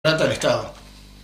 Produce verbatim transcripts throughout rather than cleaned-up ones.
Trata el Estado.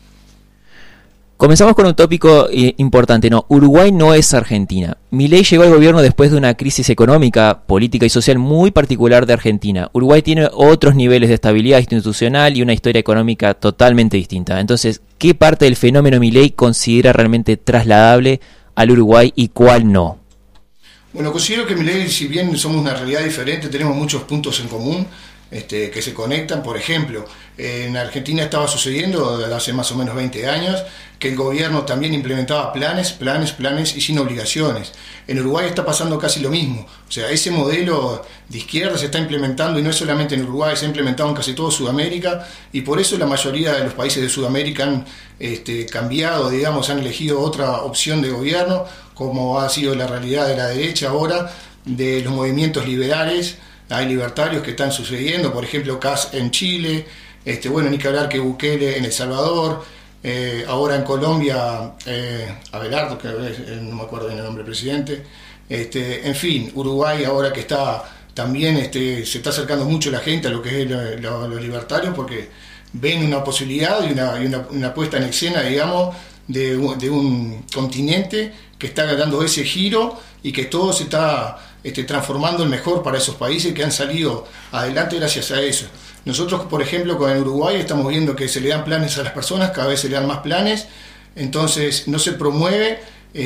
Comenzamos con un tópico eh, importante, ¿no? Uruguay no es Argentina. Milei llegó al gobierno después de una crisis económica, política y social muy particular de Argentina. Uruguay tiene otros niveles de estabilidad institucional y una historia económica totalmente distinta. Entonces, ¿qué parte del fenómeno Milei considera realmente trasladable al Uruguay y cuál no? Bueno, considero que Milei, si bien somos una realidad diferente, tenemos muchos puntos en común este, que se conectan. Por ejemplo, en Argentina estaba sucediendo desde hace más o menos veinte años que el gobierno también implementaba planes, planes, planes y sin obligaciones. En Uruguay está pasando casi lo mismo. O sea, ese modelo de izquierda se está implementando y no es solamente en Uruguay, se ha implementado en casi toda Sudamérica y por eso la mayoría de los países de Sudamérica han este, cambiado, digamos, han elegido otra opción de gobierno, como ha sido la realidad de la derecha ahora, de los movimientos liberales. Hay libertarios que están sucediendo, por ejemplo, Kast en Chile, este, bueno, ni que hablar que Bukele en El Salvador, eh, ahora en Colombia, eh, Abelardo, que eh, no me acuerdo bien el nombre del presidente, este, en fin, Uruguay ahora que está también, este, se está acercando mucho la gente a lo que es lo, lo, los libertarios, porque ven una posibilidad y una, y una, una puesta en escena, digamos, de, de un continente que está dando ese giro y que todo se está este, transformando en mejor para esos países que han salido adelante gracias a eso. Nosotros, por ejemplo, con el Uruguay estamos viendo que se le dan planes a las personas, cada vez se le dan más planes, entonces no se promueve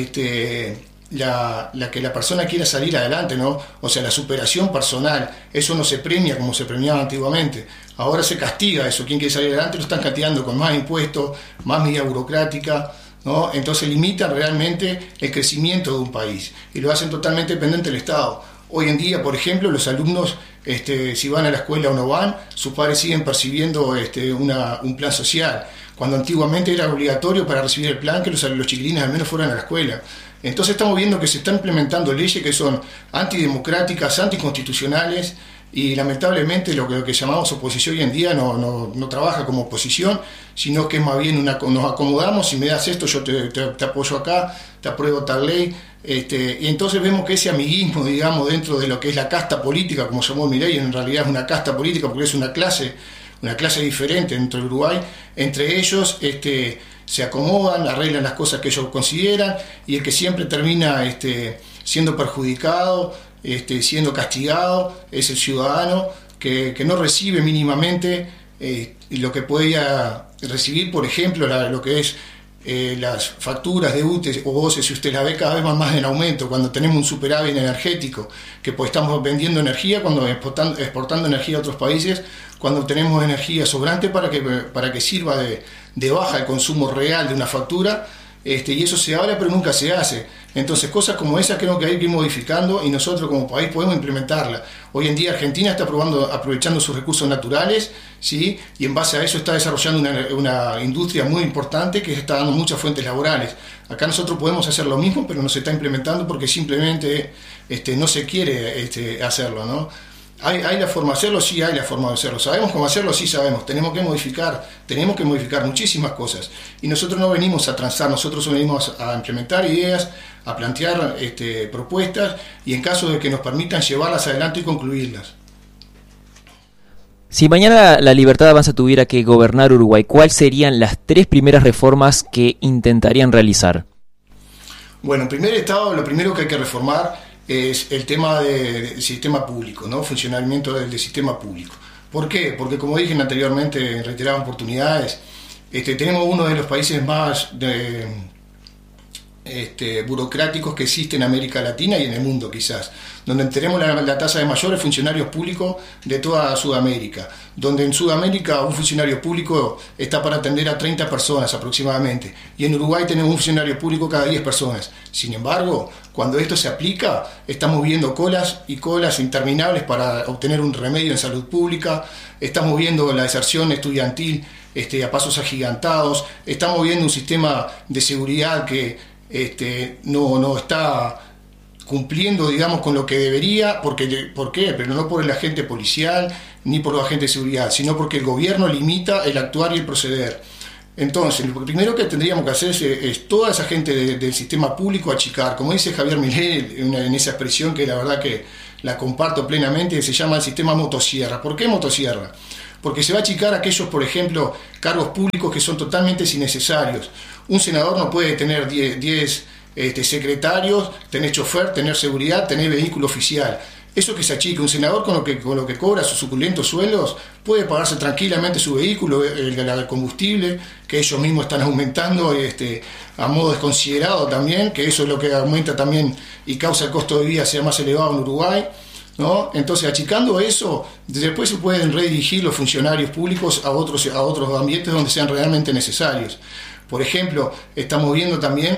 este, la, la que la persona quiera salir adelante, ¿no? O sea, la superación personal, eso no se premia como se premiaba antiguamente. Ahora se castiga eso, quien quiere salir adelante lo están castigando con más impuestos, más medida burocrática, ¿no? Entonces limitan realmente el crecimiento de un país y lo hacen totalmente dependiente del Estado. Hoy en día, por ejemplo, los alumnos, este, si van a la escuela o no van, sus padres siguen percibiendo este, una, un plan social, cuando antiguamente era obligatorio para recibir el plan que los, los chiquilines al menos fueran a la escuela. Entonces estamos viendo que se están implementando leyes que son antidemocráticas, anticonstitucionales, y lamentablemente lo que, lo que llamamos oposición hoy en día no, no, no trabaja como oposición, sino que es más bien una, nos acomodamos, si me das esto yo te, te, te apoyo acá, te apruebo tal ley, este, y entonces vemos que ese amiguismo, digamos, dentro de lo que es la casta política, como llamó Milei, en realidad es una casta política porque es una clase, una clase diferente dentro del Uruguay, entre ellos este, se acomodan, arreglan las cosas que ellos consideran, y el que siempre termina este, siendo perjudicado, Este, siendo castigado, es el ciudadano que, que no recibe mínimamente eh, lo que podía recibir, por ejemplo, la, lo que es eh, las facturas de U T E o O C E, si usted la ve, cada vez más, más en aumento, cuando tenemos un superávit energético, que pues estamos vendiendo energía, cuando exportando, exportando energía a otros países, cuando tenemos energía sobrante para que, para que sirva de, de baja el consumo real de una factura. Este, y eso se habla pero nunca se hace. Entonces cosas como esas creo que hay que ir modificando y nosotros como país podemos implementarla. Hoy en día Argentina está probando, aprovechando sus recursos naturales, ¿sí? Y en base a eso está desarrollando una, una industria muy importante que está dando muchas fuentes laborales. Acá nosotros podemos hacer lo mismo pero no se está implementando porque simplemente este, no se quiere este, hacerlo, ¿no? ¿Hay, ¿Hay la forma de hacerlo? Sí, hay la forma de hacerlo. ¿Sabemos cómo hacerlo? Sí, sabemos. Tenemos que modificar, tenemos que modificar muchísimas cosas. Y nosotros no venimos a transar, nosotros venimos a implementar ideas, a plantear este, propuestas y en caso de que nos permitan llevarlas adelante y concluirlas. Si mañana la Libertad Avanza tuviera que gobernar Uruguay, ¿cuáles serían las tres primeras reformas que intentarían realizar? Bueno, en primer estado, lo primero que hay que reformar es el tema de, del sistema público, ¿no? Funcionamiento del, del sistema público. ¿Por qué? Porque como dije anteriormente en reiteradas oportunidades, este, tenemos uno de los países más de, este, burocráticos que existe en América Latina y en el mundo quizás, donde tenemos la, la tasa de mayores funcionarios públicos de toda Sudamérica, donde en Sudamérica un funcionario público está para atender a treinta personas aproximadamente, y en Uruguay tenemos un funcionario público cada diez personas. Sin embargo, cuando esto se aplica, estamos viendo colas y colas interminables para obtener un remedio en salud pública, estamos viendo la deserción estudiantil este, a pasos agigantados, estamos viendo un sistema de seguridad que este, no, no está cumpliendo, digamos, con lo que debería. Porque, ¿por qué? Pero no por el agente policial ni por los agentes de seguridad, sino porque el gobierno limita el actuar y el proceder. Entonces, lo primero que tendríamos que hacer es, es toda esa gente de, del sistema público achicar, como dice Javier Milei en, en esa expresión que la verdad que la comparto plenamente, que se llama el sistema motosierra. ¿Por qué motosierra? porque se va a achicar aquellos, por ejemplo, cargos públicos que son totalmente innecesarios. Un senador no puede tener diez este, secretarios, tener chofer, tener seguridad, tener vehículo oficial. Eso que se achica, un senador con lo que, con lo que cobra sus suculentos sueldos puede pagarse tranquilamente su vehículo, el, el combustible, que ellos mismos están aumentando este, a modo desconsiderado también, que eso es lo que aumenta también y causa el costo de vida sea más elevado en Uruguay, ¿no? Entonces, achicando eso, después se pueden redirigir los funcionarios públicos a otros, a otros ambientes donde sean realmente necesarios. Por ejemplo, estamos viendo también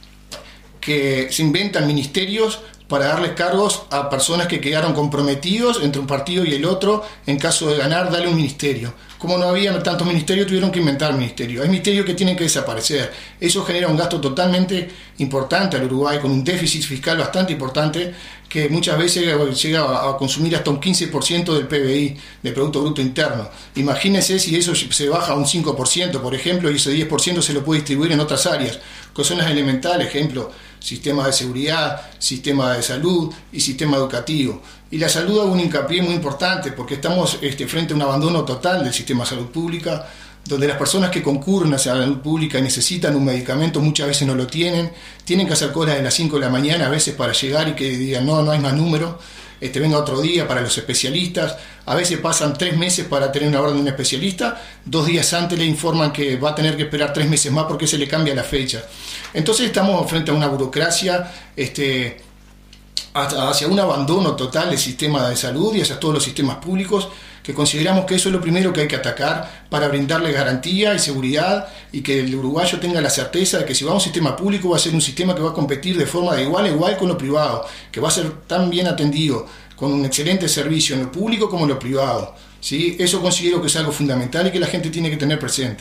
que se inventan ministerios para darles cargos a personas que quedaron comprometidos entre un partido y el otro. En caso de ganar, darle un ministerio. Como no había tantos ministerios, tuvieron que inventar ministerios. Hay ministerios que tienen que desaparecer. Eso genera un gasto totalmente importante al Uruguay, con un déficit fiscal bastante importante, que muchas veces llega a consumir hasta un quince por ciento del P B I, del Producto Bruto Interno. Imagínense si eso se baja a un cinco por ciento, por ejemplo, y ese diez por ciento se lo puede distribuir en otras áreas, que son las elementales, ejemplo, sistema de seguridad, sistema de salud y sistema educativo. Y la salud hago un hincapié muy importante, porque estamos este, frente a un abandono total del sistema de salud pública, donde las personas que concurren a la salud pública y necesitan un medicamento muchas veces no lo tienen, tienen que hacer colas de las cinco de la mañana a veces para llegar y que digan no, no hay más número, este, venga otro día para los especialistas. A veces pasan tres meses para tener una orden de un especialista, dos días antes le informan que va a tener que esperar tres meses más porque se le cambia la fecha. Entonces estamos frente a una burocracia este, hacia un abandono total del sistema de salud y hacia todos los sistemas públicos, que consideramos que eso es lo primero que hay que atacar para brindarle garantía y seguridad, y que el uruguayo tenga la certeza de que si va a un sistema público va a ser un sistema que va a competir de forma de igual a igual con lo privado, que va a ser tan bien atendido, con un excelente servicio en lo público como en lo privado, ¿sí? Eso considero que es algo fundamental y que la gente tiene que tener presente.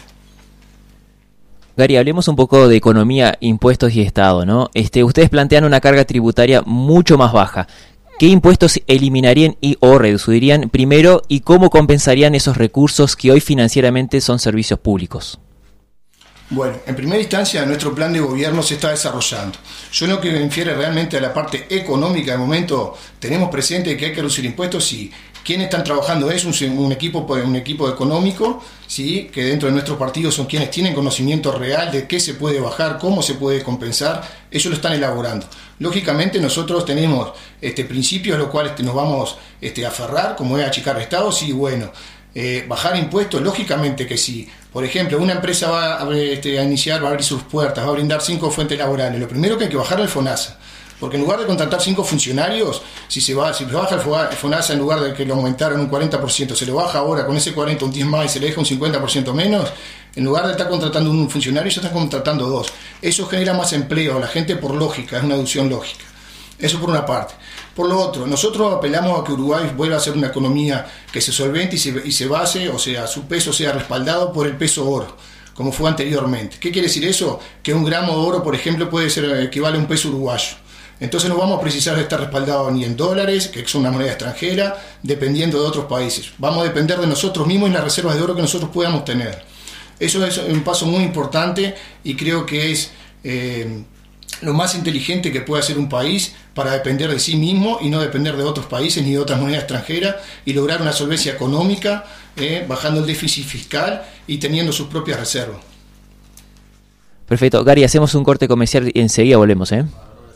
Gary, hablemos un poco de economía, impuestos y Estado, ¿no? Este, ustedes plantean una carga tributaria mucho más baja. ¿Qué impuestos eliminarían y o reducirían primero, y cómo compensarían esos recursos que hoy financieramente son servicios públicos? Bueno, en primera instancia nuestro plan de gobierno se está desarrollando. Yo en lo que me infiere realmente a la parte económica, de momento tenemos presente que hay que reducir impuestos y quienes están trabajando es un, un equipo un equipo económico, ¿sí? Que dentro de nuestro partido son quienes tienen conocimiento real de qué se puede bajar, cómo se puede compensar. Ellos lo están elaborando. Lógicamente nosotros tenemos este, principios a los cuales nos vamos este, a aferrar, como es achicar estados y bueno, eh, bajar impuestos, lógicamente que sí. Por ejemplo, una empresa va a, este, a iniciar, va a abrir sus puertas, va a brindar cinco fuentes laborales. Lo primero que hay que bajar es el FONASA. Porque en lugar de contratar cinco funcionarios, si se, va, si se baja el FONASA, en lugar de que lo aumentaron un cuarenta por ciento, se lo baja ahora con ese cuarenta, un diez más y se le deja un cincuenta por ciento menos, en lugar de estar contratando un funcionario, ya están contratando dos. Eso genera más empleo, la gente por lógica, es una deducción lógica. Eso por una parte. Por lo otro, nosotros apelamos a que Uruguay vuelva a ser una economía que se solvente y se, y se base, o sea, su peso sea respaldado por el peso oro, como fue anteriormente. ¿Qué quiere decir eso? Que un gramo de oro, por ejemplo, puede ser equivale a un peso uruguayo. Entonces no vamos a precisar de estar respaldados ni en dólares, que es una moneda extranjera, dependiendo de otros países. Vamos a depender de nosotros mismos y las reservas de oro que nosotros podamos tener. Eso es un paso muy importante y creo que es eh, lo más inteligente que puede hacer un país para depender de sí mismo y no depender de otros países ni de otras monedas extranjeras, y lograr una solvencia económica, eh, bajando el déficit fiscal y teniendo sus propias reservas. Perfecto. Gary, hacemos un corte comercial y enseguida volvemos, ¿eh?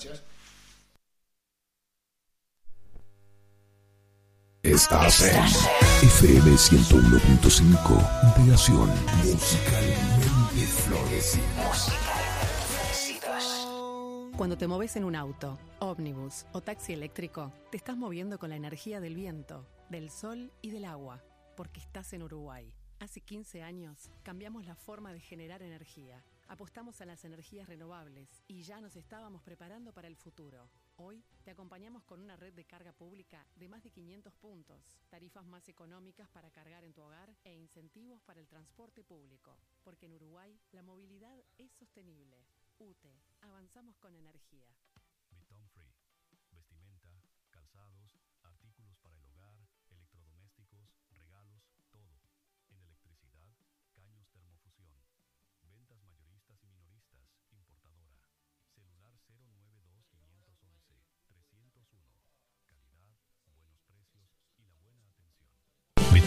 Estás en F M ciento uno punto cinco, Integración Musicalmente Florecidos. Cuando te moves en un auto, ómnibus o taxi eléctrico, te estás moviendo con la energía del viento, del sol y del agua, porque estás en Uruguay. Hace quince años cambiamos la forma de generar energía. Apostamos a las energías renovables y ya nos estábamos preparando para el futuro. Hoy te acompañamos con una red de carga pública de más de quinientos puntos, tarifas más económicas para cargar en tu hogar e incentivos para el transporte público. Porque en Uruguay la movilidad es sostenible. U T E, avanzamos con energía. Beton Free, vestimenta, calzados, artículos para el hogar, electrodomésticos, regalos, todo. En electricidad, caños termofusión. Ventas mayoristas y minoristas, importadora. Celular cero nueve dos cinco uno uno, trescientos uno. Calidad, buenos precios y la buena atención.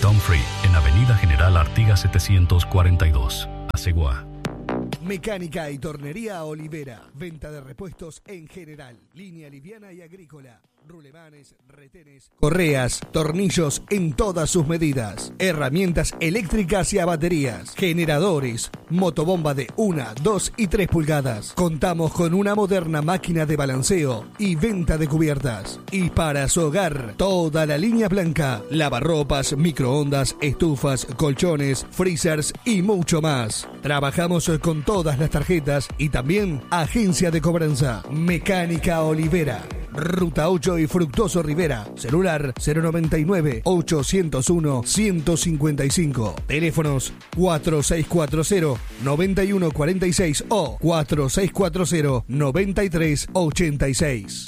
Tom Free, en Avenida General Artigas setecientos cuarenta y dos, Aceguá. Mecánica y Tornería Olivera. Venta de repuestos en general. Línea liviana y agrícola. Rulemanes, retenes, correas, tornillos en todas sus medidas. Herramientas eléctricas y a baterías. Generadores. Motobomba de una, dos y tres pulgadas. Contamos con una moderna máquina de balanceo y venta de cubiertas. Y para su hogar, toda la línea blanca. Lavarropas, microondas, estufas, colchones, freezers y mucho más. Trabajamos con todas las tarjetas y también agencia de cobranza. Mecánica Olivera. Ruta ocho y Fructuoso Rivera. Celular cero noventa y nueve, ochocientos uno, ciento cincuenta y cinco. Teléfonos cuatro seis cuatro cero, noventa y uno cuarenta y seis o cuatro seis cuatro cero, noventa y tres ochenta y seis.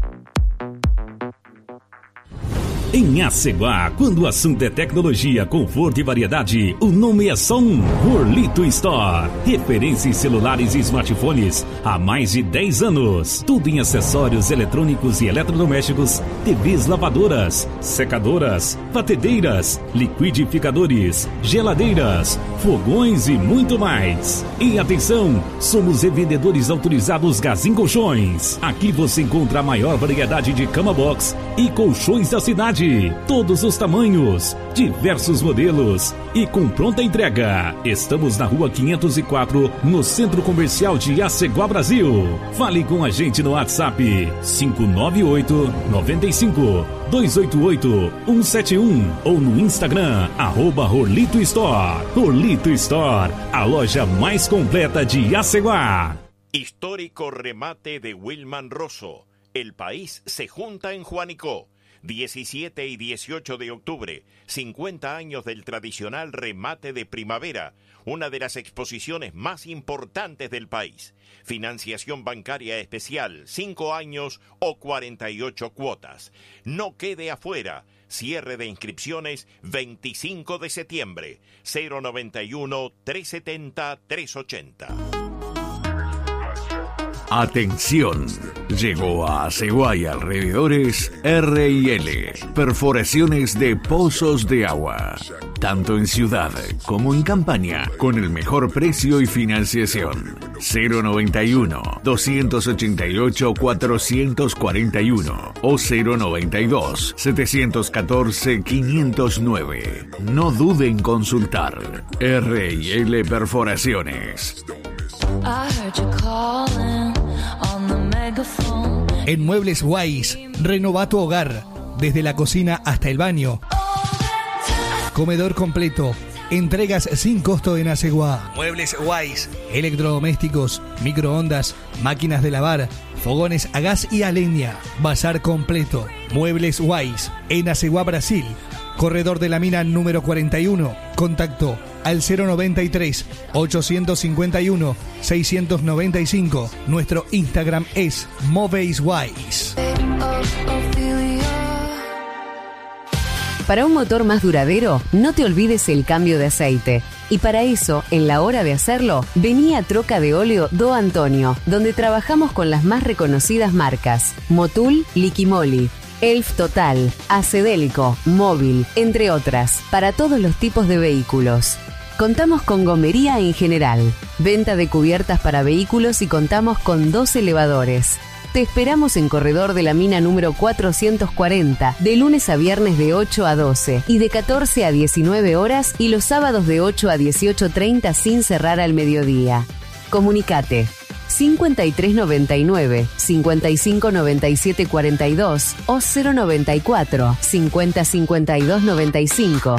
Em Aceguá, quando o assunto é tecnologia, conforto e variedade, o nome é só um: Horlito Store. Referência em celulares e smartphones há mais de dez anos. Tudo em acessórios eletrônicos e eletrodomésticos, T Vs lavadoras, secadoras, batedeiras, liquidificadores, geladeiras, fogões e muito mais. E atenção, somos revendedores autorizados Gazin Colchões. Aqui você encontra a maior variedade de cama box e colchões da cidade. Todos os tamanhos, diversos modelos e com pronta entrega. Estamos na rua quinhentos e quatro, no Centro Comercial de Aceguá, Brasil. Fale com a gente no WhatsApp cinco nove oito, nove cinco, dois oito oito, um sete um ou no Instagram, arroba Horlito Store. Horlito Store, a loja mais completa de Aceguá. Histórico remate de Wilman Rosso. El país se junta en Juanico. diecisiete y dieciocho de octubre, cincuenta años del tradicional remate de primavera, una de las exposiciones más importantes del país. Financiación bancaria especial, cinco años o cuarenta y ocho cuotas. No quede afuera. Cierre de inscripciones veinticinco de septiembre, cero noventa y uno, trescientos setenta, trescientos ochenta. Atención, llegó a Aceguá y alrededores R y L, perforaciones de pozos de agua, tanto en ciudad como en campaña, con el mejor precio y financiación. cero noventa y uno, doscientos ochenta y ocho, cuatrocientos cuarenta y uno o cero noventa y dos, setecientos catorce, quinientos nueve. No dude en consultar. R y L Perforaciones. En Muebles Wise, renova tu hogar, desde la cocina hasta el baño. Comedor completo, entregas sin costo en Aceguá. Muebles Wise, electrodomésticos, microondas, máquinas de lavar, fogones a gas y a leña. Bazar completo. Muebles Wise, en Aceguá, Brasil. Corredor de la Mina número cuarenta y uno. Contacto al cero noventa y tres, ochocientos cincuenta y uno, seiscientos noventa y cinco. Nuestro Instagram es Moveswise. Para un motor más duradero, no te olvides el cambio de aceite. Y para eso, en la hora de hacerlo, vení a Troca de Óleo Do Antonio, donde trabajamos con las más reconocidas marcas: Motul, Liquimoli, Elf Total, Acedélico, Móvil, entre otras, para todos los tipos de vehículos. Contamos con gomería en general, venta de cubiertas para vehículos y contamos con dos elevadores. Te esperamos en Corredor de la Mina número cuatrocientos cuarenta, de lunes a viernes de ocho a doce y de catorce a diecinueve horas y los sábados de ocho a dieciocho treinta sin cerrar al mediodía. Comunicate cincuenta y tres noventa y nueve, cincuenta y cinco noventa y siete cuarenta y dos o cero noventa y cuatro, cincuenta cincuenta y dos noventa y cinco.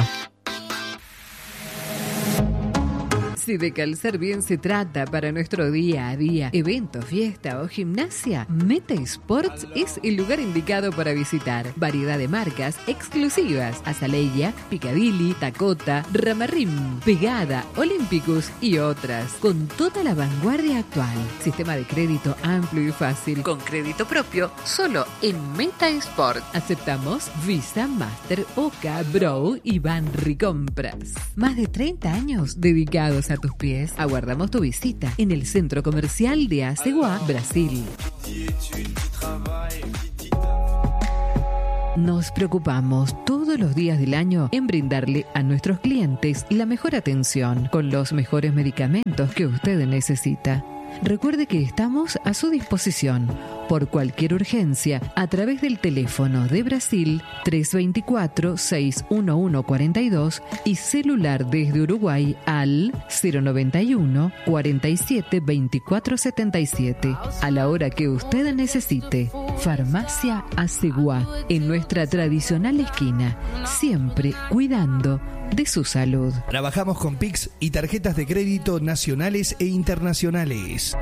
Si de calzar bien se trata para nuestro día a día, evento, fiesta o gimnasia, Meta Sports es el lugar indicado para visitar. Variedad de marcas exclusivas: Azaleia, Picadilly, Dakota, Ramarrim, Pegada, Olympicus y otras, con toda la vanguardia actual. Sistema de crédito amplio y fácil, con crédito propio, solo en Meta Sport. Aceptamos Visa, Master, Oca, Bro y Banri Compras. Más de treinta años dedicados a tus pies. Aguardamos tu visita en el Centro Comercial de Aceguá, Brasil. Nos preocupamos todos los días del año en brindarle a nuestros clientes la mejor atención con los mejores medicamentos que usted necesita. Recuerde que estamos a su disposición por cualquier urgencia a través del teléfono de Brasil tres dos cuatro, seis uno uno cuatro dos y celular desde Uruguay al cero noventa y uno, cuarenta y siete, veinticuatro setenta y siete. A la hora que usted necesite. Farmacia Asegua, en nuestra tradicional esquina, siempre cuidando de su salud. Trabajamos con P I X y tarjetas de crédito nacionales e internacionales.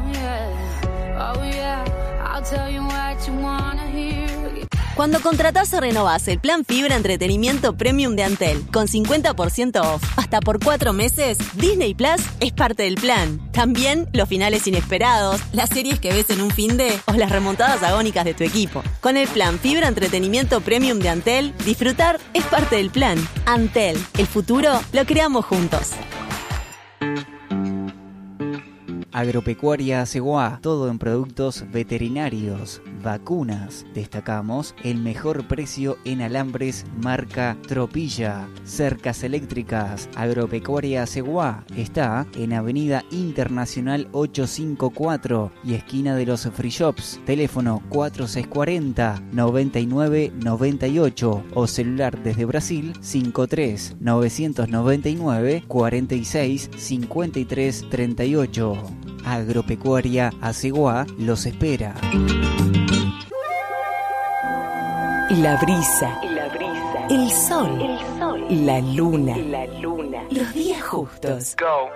Cuando contratás o renovás el plan Fibra Entretenimiento Premium de Antel con cincuenta por ciento off hasta por cuatro meses, Disney Plus es parte del plan. También los finales inesperados, las series que ves en un finde o las remontadas agónicas de tu equipo. Con el plan Fibra Entretenimiento Premium de Antel, disfrutar es parte del plan. Antel, el futuro lo creamos juntos. Agropecuaria Asegua, todo en productos veterinarios, vacunas. Destacamos el mejor precio en alambres marca Tropilla. Cercas eléctricas. Agropecuaria Asegua está en Avenida Internacional ochocientos cincuenta y cuatro y esquina de los Free Shops. Teléfono cuatro seis cuatro cero, noventa y nueve noventa y ocho o celular desde Brasil cinco tres, nueve nueve nueve, cuarenta y seis, cincuenta y tres treinta y ocho. Agropecuaria Asegua los espera. La brisa, la brisa, el sol, el sol, la luna, la luna, los días justos. Go.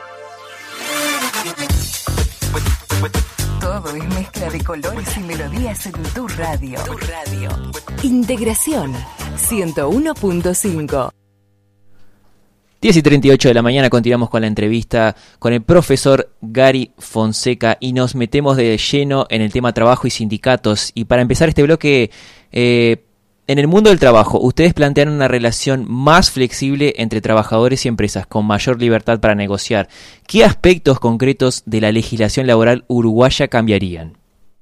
Todo es mezcla de colores y melodías en tu radio. Tu radio. Integración ciento uno punto cinco. diez y treinta y ocho de la mañana continuamos con la entrevista con el profesor Gary Fonseca y nos metemos de lleno en el tema trabajo y sindicatos. Y para empezar este bloque, eh, en el mundo del trabajo, ustedes plantean una relación más flexible entre trabajadores y empresas, con mayor libertad para negociar. ¿Qué aspectos concretos de la legislación laboral uruguaya cambiarían?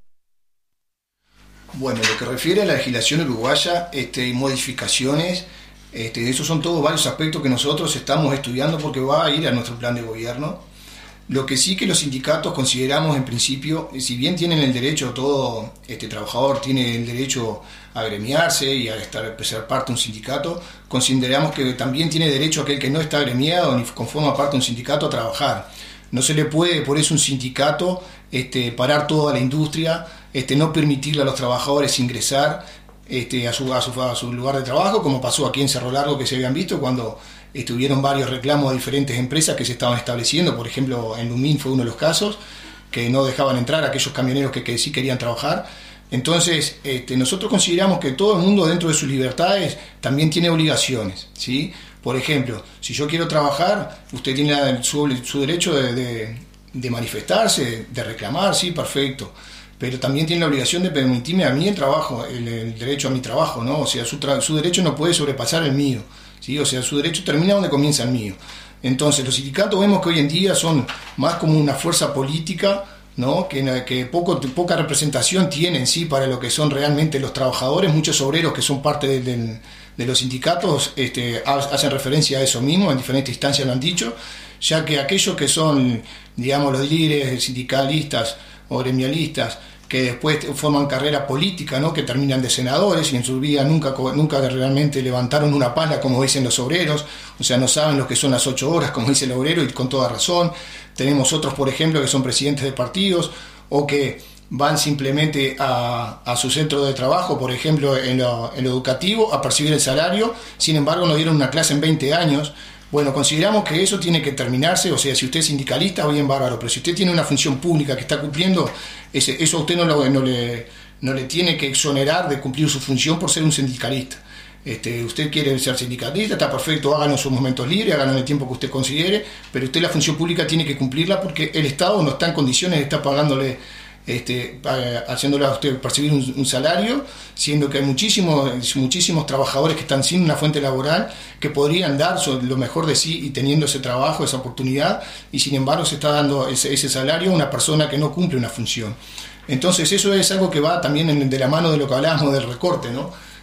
Bueno, lo que refiere a la legislación uruguaya, este, modificaciones... Este, esos son todos varios aspectos que nosotros estamos estudiando porque va a ir a nuestro plan de gobierno. Lo que sí que los sindicatos consideramos en principio, si bien tienen el derecho, todo este trabajador tiene el derecho a agremiarse y a estar, a ser parte de un sindicato, consideramos que también tiene derecho aquel que no está agremiado ni conforma parte de un sindicato a trabajar. No se le puede por eso un sindicato este, parar toda la industria, este, no permitirle a los trabajadores ingresar Este, a, su, a, su, a su lugar de trabajo, como pasó aquí en Cerro Largo, que se habían visto cuando estuvieron varios reclamos a diferentes empresas que se estaban estableciendo. Por ejemplo, en Lumín fue uno de los casos, que no dejaban entrar a aquellos camioneros que, que sí querían trabajar. Entonces, este, nosotros consideramos que todo el mundo dentro de sus libertades también tiene obligaciones, ¿sí? Por ejemplo, si yo quiero trabajar, usted tiene su, su derecho de, de, de manifestarse, de reclamar, sí, perfecto. Pero también tiene la obligación de permitirme a mí el trabajo, el, el derecho a mi trabajo, ¿no? O sea, su, tra- su derecho no puede sobrepasar el mío, ¿sí? O sea, su derecho termina donde comienza el mío. Entonces, los sindicatos vemos que hoy en día son más como una fuerza política, ¿no? Que, que poco, poca representación tienen, ¿sí? Para lo que son realmente los trabajadores. Muchos obreros que son parte de, de, de los sindicatos este, hacen referencia a eso mismo, en diferentes instancias lo han dicho, ya que aquellos que son, digamos, los líderes sindicalistas o gremialistas, que después forman carrera política, ¿no? Que terminan de senadores y en su vida nunca, nunca realmente levantaron una pala, como dicen los obreros, o sea, no saben lo que son las ocho horas, como dice el obrero, y con toda razón. Tenemos otros, por ejemplo, que son presidentes de partidos o que van simplemente a, a su centro de trabajo, por ejemplo, en lo, en lo educativo, a percibir el salario, sin embargo no dieron una clase en veinte años. Bueno, consideramos que eso tiene que terminarse, o sea, si usted es sindicalista, bien bárbaro, pero si usted tiene una función pública que está cumpliendo, ese, eso a usted no, lo, no, le, no le tiene que exonerar de cumplir su función por ser un sindicalista. Este, usted quiere ser sindicalista, está perfecto, háganlo en sus momentos libres, háganlo en el tiempo que usted considere, pero usted la función pública tiene que cumplirla porque el Estado no está en condiciones de estar pagándole, este, haciéndole a usted percibir un, un salario, siendo que hay muchísimos, muchísimos trabajadores que están sin una fuente laboral que podrían dar lo mejor de sí y teniendo ese trabajo, esa oportunidad, y sin embargo se está dando ese, ese salario a una persona que no cumple una función. Entonces eso es algo que va también en, de la mano de lo que hablábamos del recorte, ¿no?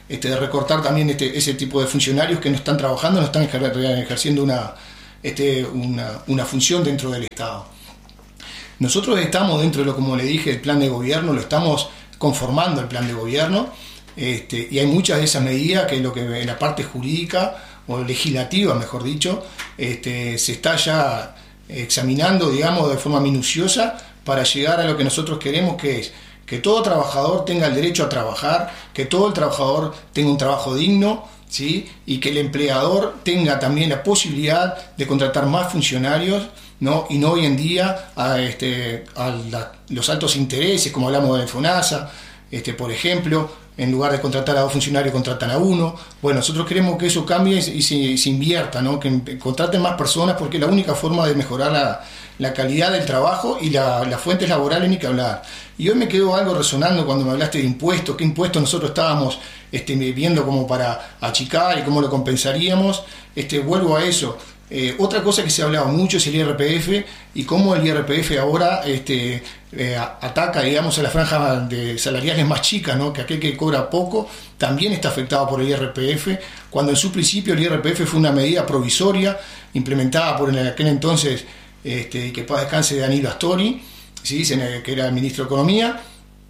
este, de recortar también este, ese tipo de funcionarios que no están trabajando, no están ejer- ejerciendo una, este, una, una función dentro del Estado. Nosotros estamos dentro de lo, como le dije, el plan de gobierno, lo estamos conformando el plan de gobierno, este, y hay muchas de esas medidas que, lo que en la parte jurídica o legislativa, mejor dicho, este, se está ya examinando, digamos, de forma minuciosa para llegar a lo que nosotros queremos, que es que todo trabajador tenga el derecho a trabajar, que todo el trabajador tenga un trabajo digno, ¿sí? Y que el empleador tenga también la posibilidad de contratar más funcionarios, ¿no? Y no hoy en día a, este, a la, los altos intereses, como hablamos de FONASA, este, por ejemplo, en lugar de contratar a dos funcionarios, contratan a uno. Bueno, nosotros queremos que eso cambie y se, y se invierta, ¿no? Que contraten más personas, porque es la única forma de mejorar la, la calidad del trabajo y la, las fuentes laborales, ni que hablar. Y hoy me quedó algo resonando cuando me hablaste de impuestos, qué impuestos nosotros estábamos este, viendo como para achicar y cómo lo compensaríamos. Este, vuelvo a eso. Eh, otra cosa que se ha hablado mucho es el I R P F y cómo el I R P F ahora este, eh, ataca, digamos, a la franja de salariales más chicas, ¿no? Que aquel que cobra poco también está afectado por el I R P F, cuando en su principio el I R P F fue una medida provisoria implementada por en aquel entonces, este, que paz descanse, Danilo Astori, ¿sí? Que era el ministro de Economía.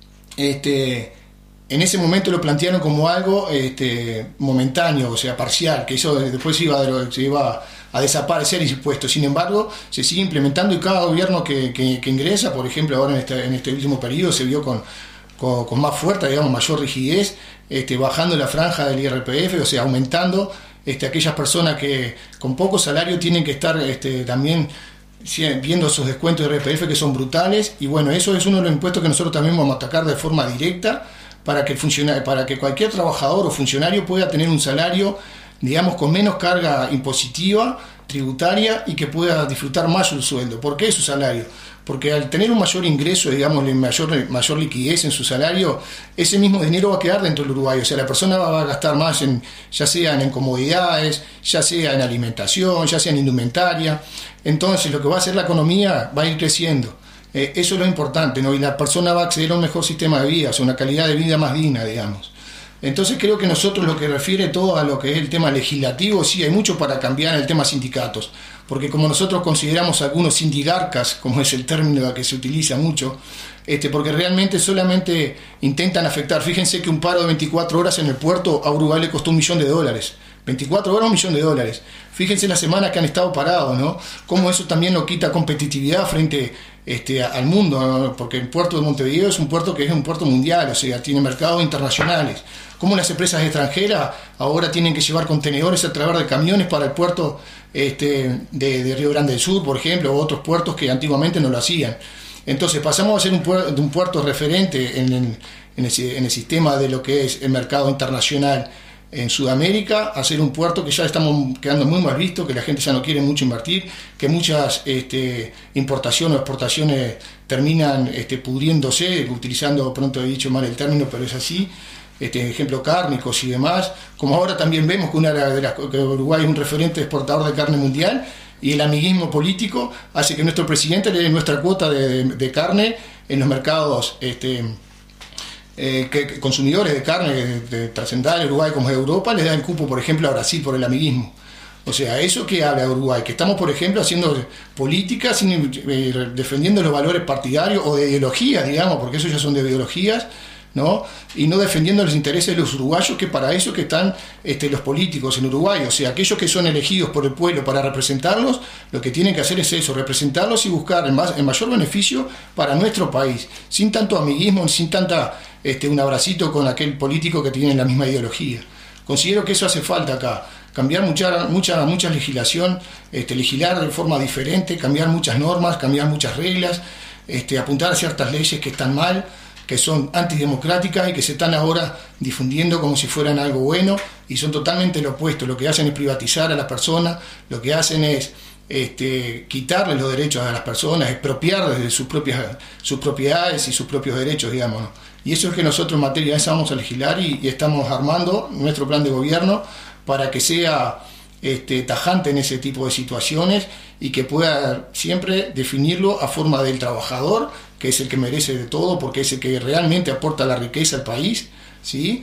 Este, en ese momento lo plantearon como algo este, momentáneo, o sea, parcial, que eso después se iba, se iba a desaparecer ese impuesto. Sin embargo, se sigue implementando y cada gobierno que, que, que ingresa, por ejemplo, ahora en este, en este último periodo se vio con, con, con más fuerza, digamos, mayor rigidez, este, bajando la franja del I R P F, o sea, aumentando este, aquellas personas que con poco salario tienen que estar este, también viendo esos descuentos de I R P F que son brutales. Y bueno, eso es uno de los impuestos que nosotros también vamos a atacar de forma directa para que, el funcionario, para que cualquier trabajador o funcionario pueda tener un salario, digamos, con menos carga impositiva, tributaria, y que pueda disfrutar más su sueldo. ¿Por qué su salario? Porque al tener un mayor ingreso, digamos, mayor, mayor liquidez en su salario, ese mismo dinero va a quedar dentro del Uruguay. O sea, la persona va a gastar más, en, ya sea en comodidades, ya sea en alimentación, ya sea en indumentaria. Entonces, lo que va a hacer la economía va a ir creciendo. Eh, eso es lo importante, ¿no? Y la persona va a acceder a un mejor sistema de vida, o sea, una calidad de vida más digna, digamos. Entonces creo que nosotros, lo que refiere todo a lo que es el tema legislativo, sí hay mucho para cambiar en el tema sindicatos, porque como nosotros consideramos algunos sindigarcas, como es el término que se utiliza mucho, este, porque realmente solamente intentan afectar. Fíjense que un paro de veinticuatro horas en el puerto a Uruguay le costó un millón de dólares. veinticuatro horas, un millón de dólares. Fíjense las semanas que han estado parados, ¿no? Cómo eso también lo quita competitividad frente este, al mundo, ¿no? Porque el puerto de Montevideo es un puerto que es un puerto mundial, o sea, tiene mercados internacionales. Cómo las empresas extranjeras ahora tienen que llevar contenedores a través de camiones para el puerto este, de, de Río Grande del Sur, por ejemplo, o otros puertos que antiguamente no lo hacían. Entonces pasamos a ser un puerto, un puerto referente en el, en, el, en el sistema de lo que es el mercado internacional en Sudamérica, a ser un puerto que ya estamos quedando muy mal visto, que la gente ya no quiere mucho invertir, que muchas este, importaciones o exportaciones terminan este, pudriéndose, utilizando, pronto he dicho mal el término, pero es así, este, ejemplo cárnicos y demás, como ahora también vemos que, una de las, que Uruguay es un referente exportador de carne mundial, y el amiguismo político hace que nuestro presidente le dé nuestra cuota de, de, de carne en los mercados este, eh, que, consumidores de carne de, de trascendental Uruguay como de Europa, les da el cupo, por ejemplo, a Brasil por el amiguismo. O sea, eso que habla Uruguay, que estamos, por ejemplo, haciendo políticas sin, eh, defendiendo los valores partidarios o de ideologías, digamos, porque eso ya son de ideologías, ¿no? Y no defendiendo los intereses de los uruguayos, que para eso que están este, los políticos en Uruguay. O sea, aquellos que son elegidos por el pueblo para representarlos, lo que tienen que hacer es eso, representarlos y buscar el, más, el mayor beneficio para nuestro país, sin tanto amiguismo, sin tanta este, un abracito con aquel político que tiene la misma ideología. Considero que eso hace falta acá, cambiar mucha, mucha, mucha legislación, este, legislar de forma diferente, cambiar muchas normas, cambiar muchas reglas, este, apuntar a ciertas leyes que están mal, que son antidemocráticas y que se están ahora difundiendo como si fueran algo bueno, y son totalmente lo opuesto. Lo que hacen es privatizar a las personas, lo que hacen es este, quitarle los derechos a las personas, expropiar desde sus propias sus propiedades y sus propios derechos, digamos, ¿no? Y eso es que nosotros en materia de esa vamos a legislar y, y estamos armando nuestro plan de gobierno para que sea este, tajante en ese tipo de situaciones y que pueda siempre definirlo a forma del trabajador, que es el que merece de todo, porque es el que realmente aporta la riqueza al país, ¿sí?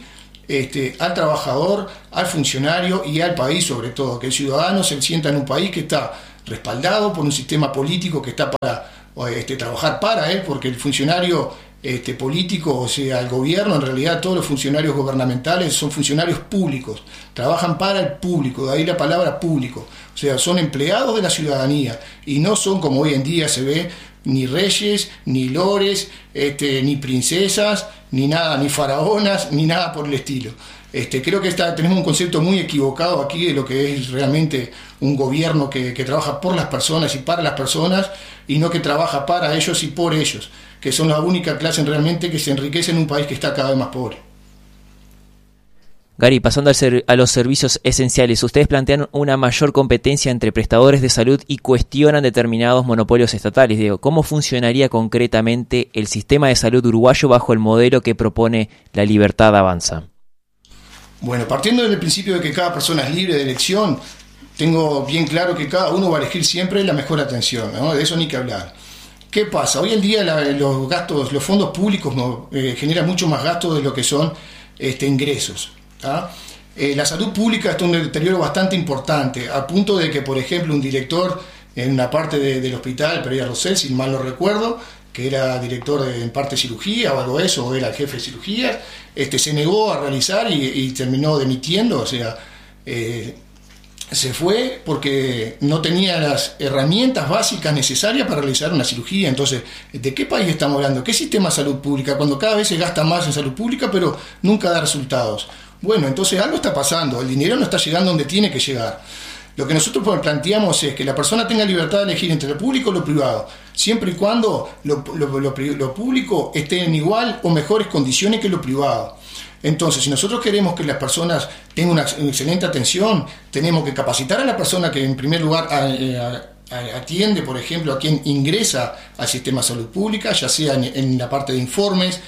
este, al trabajador, al funcionario y al país sobre todo, que el ciudadano se sienta en un país que está respaldado por un sistema político que está para este, trabajar para él, porque el funcionario este, político, o sea, el gobierno, en realidad todos los funcionarios gubernamentales son funcionarios públicos, trabajan para el público, de ahí la palabra público, o sea, son empleados de la ciudadanía y no son, como hoy en día se ve, ni reyes, ni lores, este, ni princesas, ni nada, ni faraonas, ni nada por el estilo. Este, creo que está, tenemos un concepto muy equivocado aquí de lo que es realmente un gobierno que, que trabaja por las personas y para las personas, y no que trabaja para ellos y por ellos, que son la única clase realmente que se enriquece en un país que está cada vez más pobre. Gary, pasando al ser, a los servicios esenciales, ustedes plantean una mayor competencia entre prestadores de salud y cuestionan determinados monopolios estatales. Diego, ¿cómo funcionaría concretamente el sistema de salud uruguayo bajo el modelo que propone La Libertad Avanza? Bueno, partiendo del principio de que cada persona es libre de elección, tengo bien claro que cada uno va a elegir siempre la mejor atención, ¿no? De eso ni que hablar. ¿Qué pasa? Hoy en día la, los gastos, los fondos públicos no, eh, generan mucho más gastos de lo que son este, ingresos. ¿Ah? Eh, la salud pública está en un deterioro bastante importante, a punto de que, por ejemplo, un director en una parte de, del hospital, Pereira Rosell, si mal no recuerdo, que era director de, en parte de cirugía o algo de eso, o era el jefe de cirugía, este, se negó a realizar y, y terminó dimitiendo, o sea, eh, se fue porque no tenía las herramientas básicas necesarias para realizar una cirugía. Entonces, ¿de qué país estamos hablando? ¿Qué sistema de salud pública? Cuando cada vez se gasta más en salud pública, pero nunca da resultados. Bueno, entonces algo está pasando, el dinero no está llegando donde tiene que llegar. Lo que nosotros planteamos es que la persona tenga libertad de elegir entre lo público y lo privado, siempre y cuando lo, lo, lo, lo público esté en igual o mejores condiciones que lo privado. Entonces, si nosotros queremos que las personas tengan una, una excelente atención, tenemos que capacitar a la persona que en primer lugar a, a, atiende, por ejemplo, a quien ingresa al sistema de salud pública, ya sea en, en la parte de informes,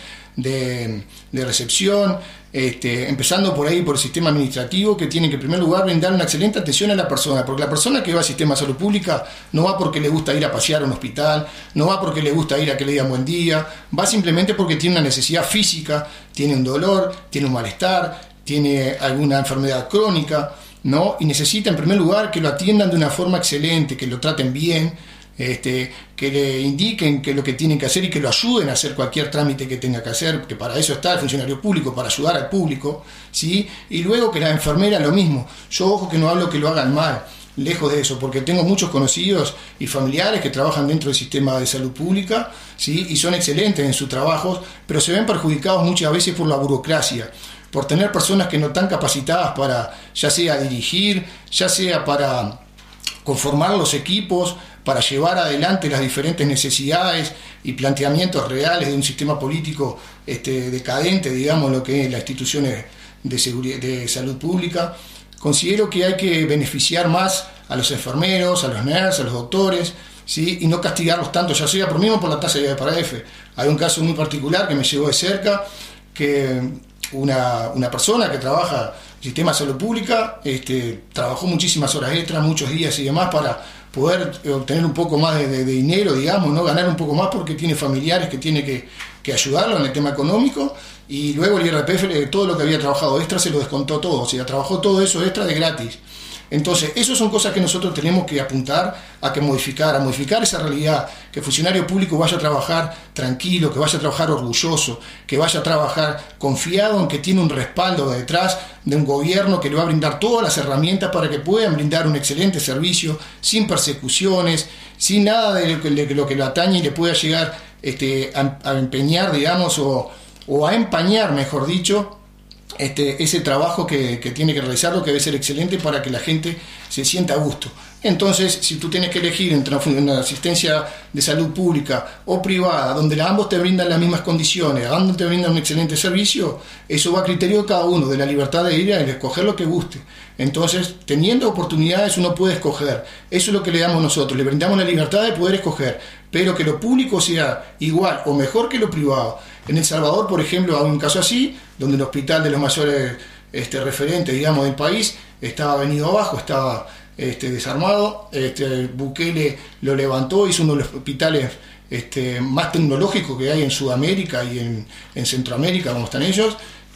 de, de recepción, este, empezando por ahí por el sistema administrativo, que tiene que en primer lugar brindar una excelente atención a la persona, porque la persona que va al sistema de salud pública no va porque le gusta ir a pasear a un hospital, no va porque le gusta ir a que le digan buen día, va simplemente porque tiene una necesidad física, tiene un dolor, tiene un malestar, tiene alguna enfermedad crónica, ¿no? Y necesita en primer lugar que lo atiendan de una forma excelente, que lo traten bien, Este, que le indiquen que lo que tienen que hacer y que lo ayuden a hacer cualquier trámite que tenga que hacer, que para eso está el funcionario público, para ayudar al público, ¿sí? Y luego que la enfermera lo mismo. Yo, ojo, que no hablo que lo hagan mal, lejos de eso, porque tengo muchos conocidos y familiares que trabajan dentro del sistema de salud pública, ¿sí? Y son excelentes en sus trabajos, pero se ven perjudicados muchas veces por la burocracia, por tener personas que no están capacitadas para, ya sea dirigir, ya sea para conformar los equipos, para llevar adelante las diferentes necesidades y planteamientos reales de un sistema político este, decadente, digamos, lo que es las instituciones de, seguridad, de salud pública. Considero que hay que beneficiar más a los enfermeros, a los nurses, a los doctores, ¿sí? Y no castigarlos tanto, ya sea por mismo por la tasa de I P R F. Hay un caso muy particular que me llegó de cerca, que una, una persona que trabaja en el sistema de salud pública este, trabajó muchísimas horas extras, muchos días y demás para poder obtener un poco más de, de, de dinero, digamos, ¿no? Ganar un poco más porque tiene familiares que tiene que, que ayudarlo en el tema económico, y luego el I R P F, todo lo que había trabajado extra se lo descontó todo, o sea, trabajó todo eso extra de gratis. Entonces, esas son cosas que nosotros tenemos que apuntar a que modificar, a modificar esa realidad, que el funcionario público vaya a trabajar tranquilo, que vaya a trabajar orgulloso, que vaya a trabajar confiado en que tiene un respaldo detrás de un gobierno que le va a brindar todas las herramientas para que puedan brindar un excelente servicio, sin persecuciones, sin nada de lo que, de lo, que lo atañe y le pueda llegar este, a, a empeñar, digamos, o, o a empañar, mejor dicho, Este, ese trabajo que, que tiene que realizarlo, que debe ser excelente para que la gente se sienta a gusto. Entonces, si tú tienes que elegir entre una, una asistencia de salud pública o privada, donde ambos te brindan las mismas condiciones, ambos te brindan un excelente servicio, eso va a criterio de cada uno, de la libertad de ir a escoger lo que guste. Entonces, teniendo oportunidades, uno puede escoger. Eso es lo que le damos nosotros, le brindamos la libertad de poder escoger, pero que lo público sea igual o mejor que lo privado. En El Salvador, por ejemplo, hay un caso así, donde el hospital de los mayores este, referentes, digamos, del país estaba venido abajo, estaba este, desarmado. Este, Bukele lo levantó, hizo uno de los hospitales este, más tecnológicos que hay en Sudamérica y en, en Centroamérica, como están ellos,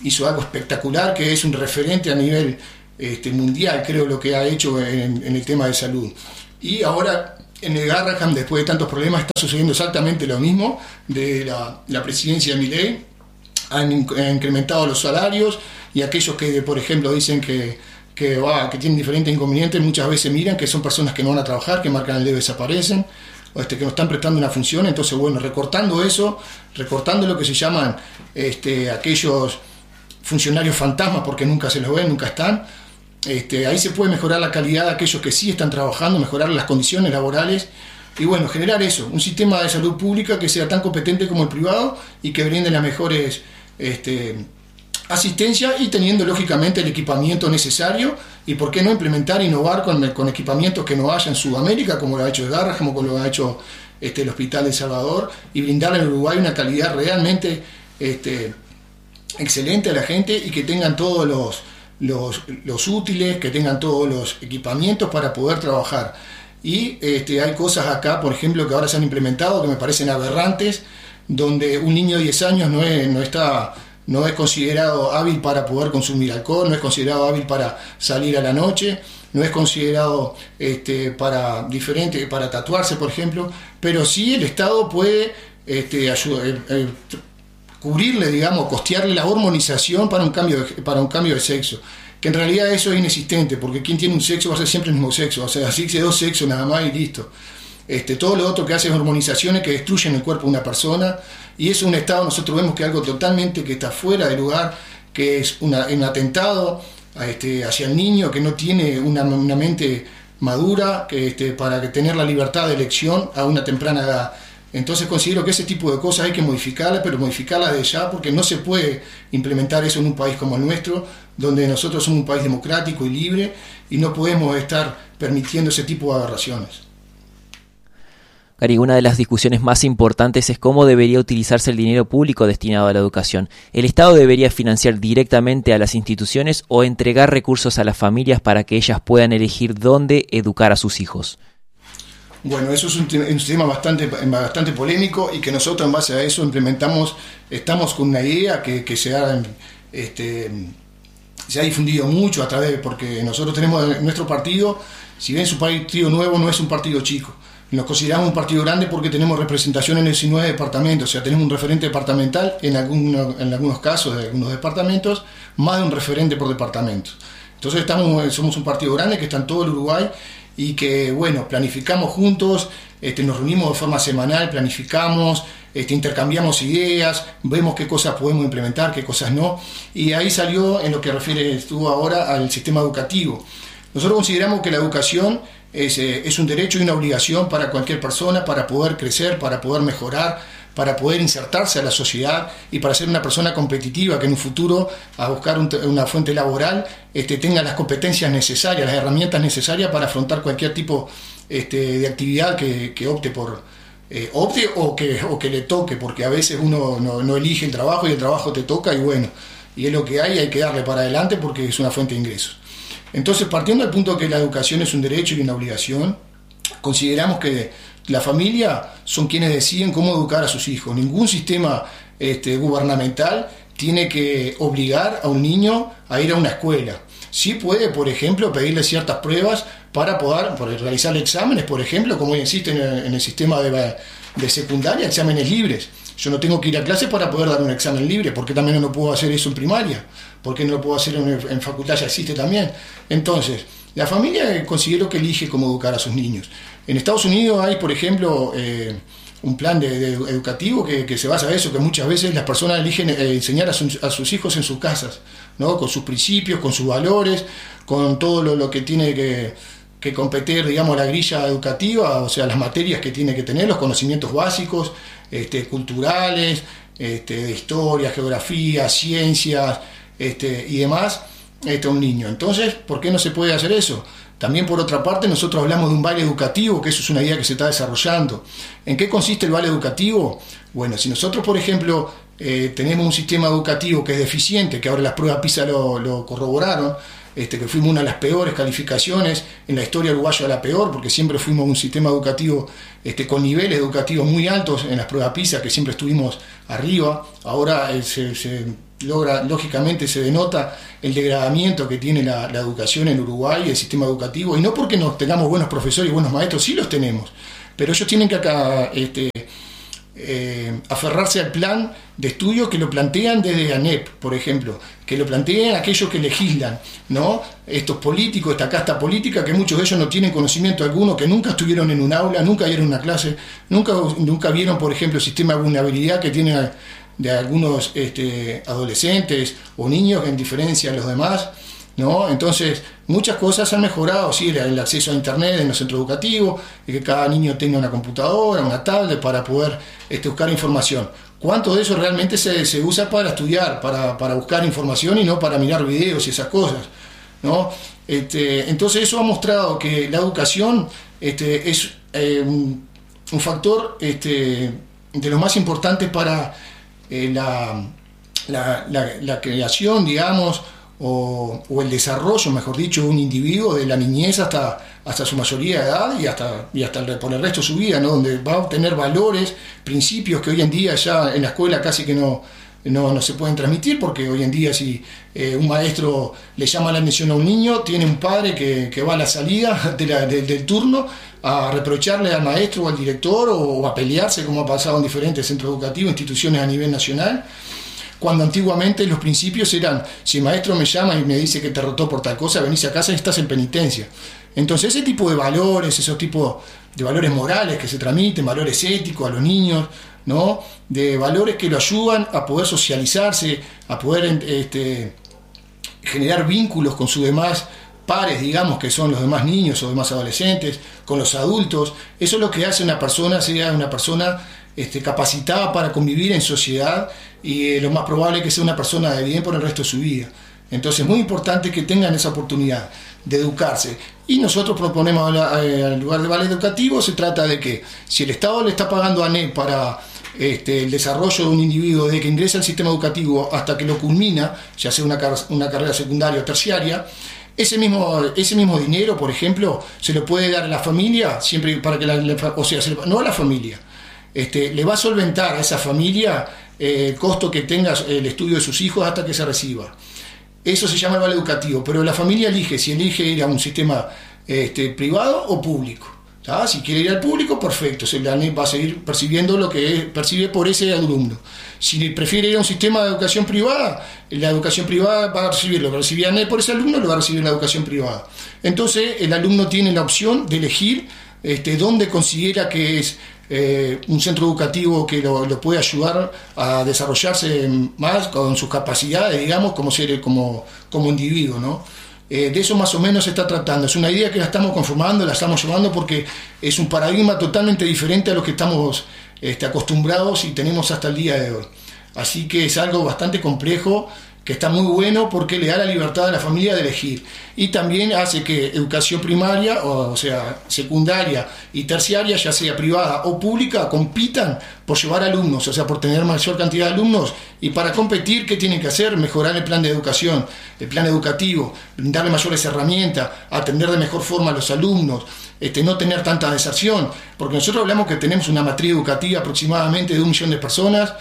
hizo algo espectacular, que es un referente a nivel este, mundial, creo, lo que ha hecho en, en el tema de salud. Y ahora en el Garrahan, después de tantos problemas, está sucediendo exactamente lo mismo. De la, la presidencia de Milei han, han incrementado los salarios, y aquellos que, por ejemplo, dicen que, que, ah, que tienen diferentes inconvenientes, muchas veces miran que son personas que no van a trabajar, que marcan el dedo y desaparecen, o este, que no están prestando una función. Entonces, bueno, recortando eso, recortando lo que se llaman este, aquellos funcionarios fantasmas, porque nunca se los ven, nunca están, Este, ahí se puede mejorar la calidad de aquellos que sí están trabajando, mejorar las condiciones laborales y bueno, generar eso, un sistema de salud pública que sea tan competente como el privado y que brinde las mejores este, asistencia, y teniendo lógicamente el equipamiento necesario, y por qué no implementar, innovar con, con equipamientos que no haya en Sudamérica, como lo ha hecho el Garrahan, como lo ha hecho este, el Hospital de El Salvador, y brindarle en Uruguay una calidad realmente este, excelente a la gente, y que tengan todos los Los, los útiles, que tengan todos los equipamientos para poder trabajar. Y este, hay cosas acá, por ejemplo, que ahora se han implementado que me parecen aberrantes, donde un niño de diez años no es, no está, no es considerado hábil para poder consumir alcohol, no es considerado hábil para salir a la noche, no es considerado este, para diferente, para tatuarse, por ejemplo, pero sí el Estado puede este, ayudar, eh, eh, cubrirle, digamos, costearle la hormonización para un cambio de, para un cambio de sexo, que en realidad eso es inexistente, porque quien tiene un sexo va a ser siempre el mismo sexo, o sea, así que dos sexos nada más y listo. Este, todo lo otro que hace es hormonizaciones que destruyen el cuerpo de una persona, y eso es un Estado, nosotros vemos que algo totalmente que está fuera de lugar, que es una, un atentado este, hacia el niño, que no tiene una, una mente madura que, este, para tener la libertad de elección a una temprana edad. Entonces considero que ese tipo de cosas hay que modificarlas, pero modificarlas de ya, porque no se puede implementar eso en un país como el nuestro, donde nosotros somos un país democrático y libre, y no podemos estar permitiendo ese tipo de aberraciones. Cari, una de las discusiones más importantes es cómo debería utilizarse el dinero público destinado a la educación. ¿El Estado debería financiar directamente a las instituciones o entregar recursos a las familias para que ellas puedan elegir dónde educar a sus hijos? Bueno, eso es un, te- un tema bastante, bastante polémico, y que nosotros en base a eso implementamos, estamos con una idea que, que se, ha, este, se ha difundido mucho a través, porque nosotros tenemos nuestro partido, si bien es un partido nuevo, no es un partido chico. Nos consideramos un partido grande porque tenemos representación en diecinueve departamentos, o sea, tenemos un referente departamental en, alguno, en algunos casos de algunos departamentos, más de un referente por departamento. Entonces estamos, somos un partido grande que está en todo el Uruguay, y que, bueno, planificamos juntos, este, nos reunimos de forma semanal, planificamos, este, intercambiamos ideas, vemos qué cosas podemos implementar, qué cosas no, y ahí salió en lo que refiere tú ahora al sistema educativo. Nosotros consideramos que la educación es, eh, es un derecho y una obligación para cualquier persona, para poder crecer, para poder mejorar, para poder insertarse a la sociedad y para ser una persona competitiva que en un futuro, a buscar un, una fuente laboral, este, tenga las competencias necesarias, las herramientas necesarias para afrontar cualquier tipo este, de actividad que, que opte por eh, opte o que, o que le toque, porque a veces uno no, no elige el trabajo y el trabajo te toca, y bueno, y es lo que hay, hay que darle para adelante porque es una fuente de ingresos. Entonces, partiendo del punto de que la educación es un derecho y una obligación, consideramos que la familia son quienes deciden cómo educar a sus hijos. Ningún sistema este, gubernamental tiene que obligar a un niño a ir a una escuela. Sí puede, por ejemplo, pedirle ciertas pruebas para poder, para realizar exámenes, por ejemplo, como existen en, en el sistema de, de secundaria, exámenes libres. Yo no tengo que ir a clase para poder dar un examen libre, porque también no puedo hacer eso en primaria, porque no lo puedo hacer en, en facultad, ya existe también. Entonces, la familia considero que elige cómo educar a sus niños. En Estados Unidos hay, por ejemplo, eh, un plan de, de educativo que, que se basa en eso, que muchas veces las personas eligen eh, enseñar a, su, a sus hijos en sus casas, ¿no? Con sus principios, con sus valores, con todo lo, lo que tiene que, que competir, digamos, la grilla educativa, o sea, las materias que tiene que tener, los conocimientos básicos, este, culturales, este, de historia, geografía, ciencias este, y demás, este, un niño. Entonces, ¿por qué no se puede hacer eso? También, por otra parte, nosotros hablamos de un vale educativo, que eso es una idea que se está desarrollando. ¿En qué consiste el vale educativo? Bueno, si nosotros, por ejemplo, eh, tenemos un sistema educativo que es deficiente, que ahora las pruebas PISA lo, lo corroboraron, este, que fuimos una de las peores calificaciones en la historia uruguaya, la peor, porque siempre fuimos un sistema educativo este, con niveles educativos muy altos en las pruebas PISA, que siempre estuvimos arriba. Ahora eh, se, se logra, lógicamente se denota el degradamiento que tiene la, la educación en Uruguay, el sistema educativo, y no porque no tengamos buenos profesores y buenos maestros, sí los tenemos, pero ellos tienen que acá este, eh, aferrarse al plan de estudio que lo plantean desde ANEP, por ejemplo, que lo plantean aquellos que legislan, ¿no? Estos políticos, esta casta política, que muchos de ellos no tienen conocimiento alguno, que nunca estuvieron en un aula, nunca vieron una clase, nunca, nunca vieron, por ejemplo, el sistema de vulnerabilidad que tiene de algunos este, adolescentes o niños en diferencia a los demás, ¿no? Entonces, muchas cosas han mejorado, sí, el acceso a internet en los centros educativos, que cada niño tenga una computadora, una tablet para poder este, buscar información. ¿Cuánto de eso realmente se, se usa para estudiar, para, para buscar información y no para mirar videos y esas cosas, ¿no? Este, entonces eso ha mostrado que la educación este, es eh, un, un factor este, de los más importantes para eh, la, la, la, la creación, digamos, O, o el desarrollo, mejor dicho, de un individuo de la niñez hasta, hasta su mayoría de edad y hasta, y hasta el, por el resto de su vida, ¿no? Donde va a obtener valores, principios que hoy en día ya en la escuela casi que no, no, no se pueden transmitir, porque hoy en día si eh, un maestro le llama la atención a un niño, tiene un padre que, que va a la salida de la, de, del turno a reprocharle al maestro o al director o, o a pelearse, como ha pasado en diferentes centros educativos, instituciones a nivel nacional, cuando antiguamente los principios eran: si el maestro me llama y me dice que te rotó por tal cosa, venís a casa y estás en penitencia. Entonces ese tipo de valores, esos tipos de valores morales que se transmiten, valores éticos a los niños, ¿no? De valores que lo ayudan a poder socializarse, a poder este, generar vínculos con sus demás pares, digamos, que son los demás niños o demás adolescentes, con los adultos. Eso es lo que hace una persona, sea una persona este, capacitada para convivir en sociedad, y eh, lo más probable es que sea una persona de bien por el resto de su vida. Entonces es muy importante que tengan esa oportunidad de educarse. Y nosotros proponemos al lugar de vale educativo, se trata de que si el Estado le está pagando a ANEP para este, el desarrollo de un individuo desde que ingresa al sistema educativo hasta que lo culmina, ya sea una, car- una carrera secundaria o terciaria, ese mismo, ese mismo dinero, por ejemplo, se lo puede dar a la familia, siempre para que la, la, o sea, se le, no a la familia, este, le va a solventar a esa familia eh, el costo que tenga el estudio de sus hijos hasta que se reciba. Eso se llama el vale educativo, pero la familia elige si elige ir a un sistema este, privado o público. ¿Tá? Si quiere ir al público, perfecto, se la ANEP va a seguir percibiendo lo que es, percibe por ese alumno. Si prefiere ir a un sistema de educación privada, la educación privada va a recibir lo que recibía ANEP por ese alumno, lo va a recibir la educación privada. Entonces el alumno tiene la opción de elegir este, dónde considera que es eh, un centro educativo que lo, lo puede ayudar a desarrollarse más con sus capacidades, digamos, como ser como, como individuo, ¿no? Eh, de eso más o menos se está tratando. Es una idea que la estamos conformando, la estamos llevando porque es un paradigma totalmente diferente a lo que estamos este, acostumbrados y tenemos hasta el día de hoy. Así que es algo bastante complejo, que está muy bueno porque le da la libertad a la familia de elegir. Y también hace que educación primaria, o, o sea, secundaria y terciaria, ya sea privada o pública, compitan por llevar alumnos, o sea, por tener mayor cantidad de alumnos. Y para competir, ¿qué tienen que hacer? Mejorar el plan de educación, el plan educativo, brindarle mayores herramientas, atender de mejor forma a los alumnos, este, no tener tanta deserción. Porque nosotros hablamos que tenemos una matriz educativa aproximadamente de un millón de personas,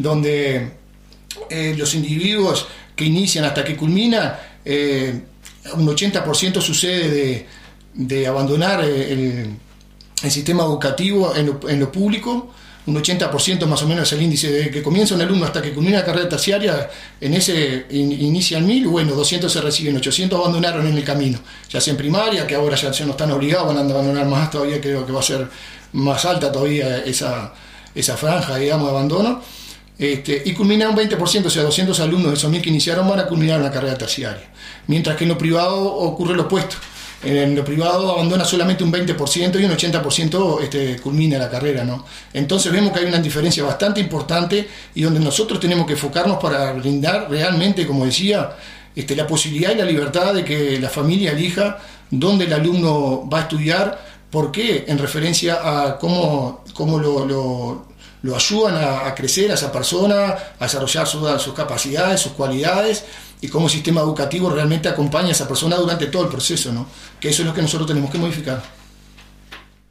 donde Eh, los individuos que inician hasta que culminan, eh, un ochenta por ciento sucede de, de abandonar el, el sistema educativo en lo, en lo público. Un ochenta por ciento más o menos es el índice de que comienza un alumno hasta que culmina la carrera terciaria. En ese in, inician mil, bueno, doscientos se reciben, ochocientos abandonaron en el camino, ya sea en primaria, que ahora ya, ya no están obligados, van a abandonar más todavía, creo que va a ser más alta todavía esa, esa franja, digamos, de abandono. Este, y culmina un veinte por ciento, o sea, doscientos alumnos de esos mil que iniciaron van a culminar una carrera terciaria. Mientras que en lo privado ocurre lo opuesto. En lo privado abandona solamente un veinte por ciento y un ochenta por ciento este, culmina la carrera, ¿no? Entonces vemos que hay una diferencia bastante importante y donde nosotros tenemos que enfocarnos para brindar realmente, como decía, este, la posibilidad y la libertad de que la familia elija dónde el alumno va a estudiar, por qué, en referencia a cómo, cómo lo... lo lo ayudan a, a crecer a esa persona, a desarrollar su, sus capacidades, sus cualidades, y cómo el sistema educativo realmente acompaña a esa persona durante todo el proceso, ¿no? Que eso es lo que nosotros tenemos que modificar.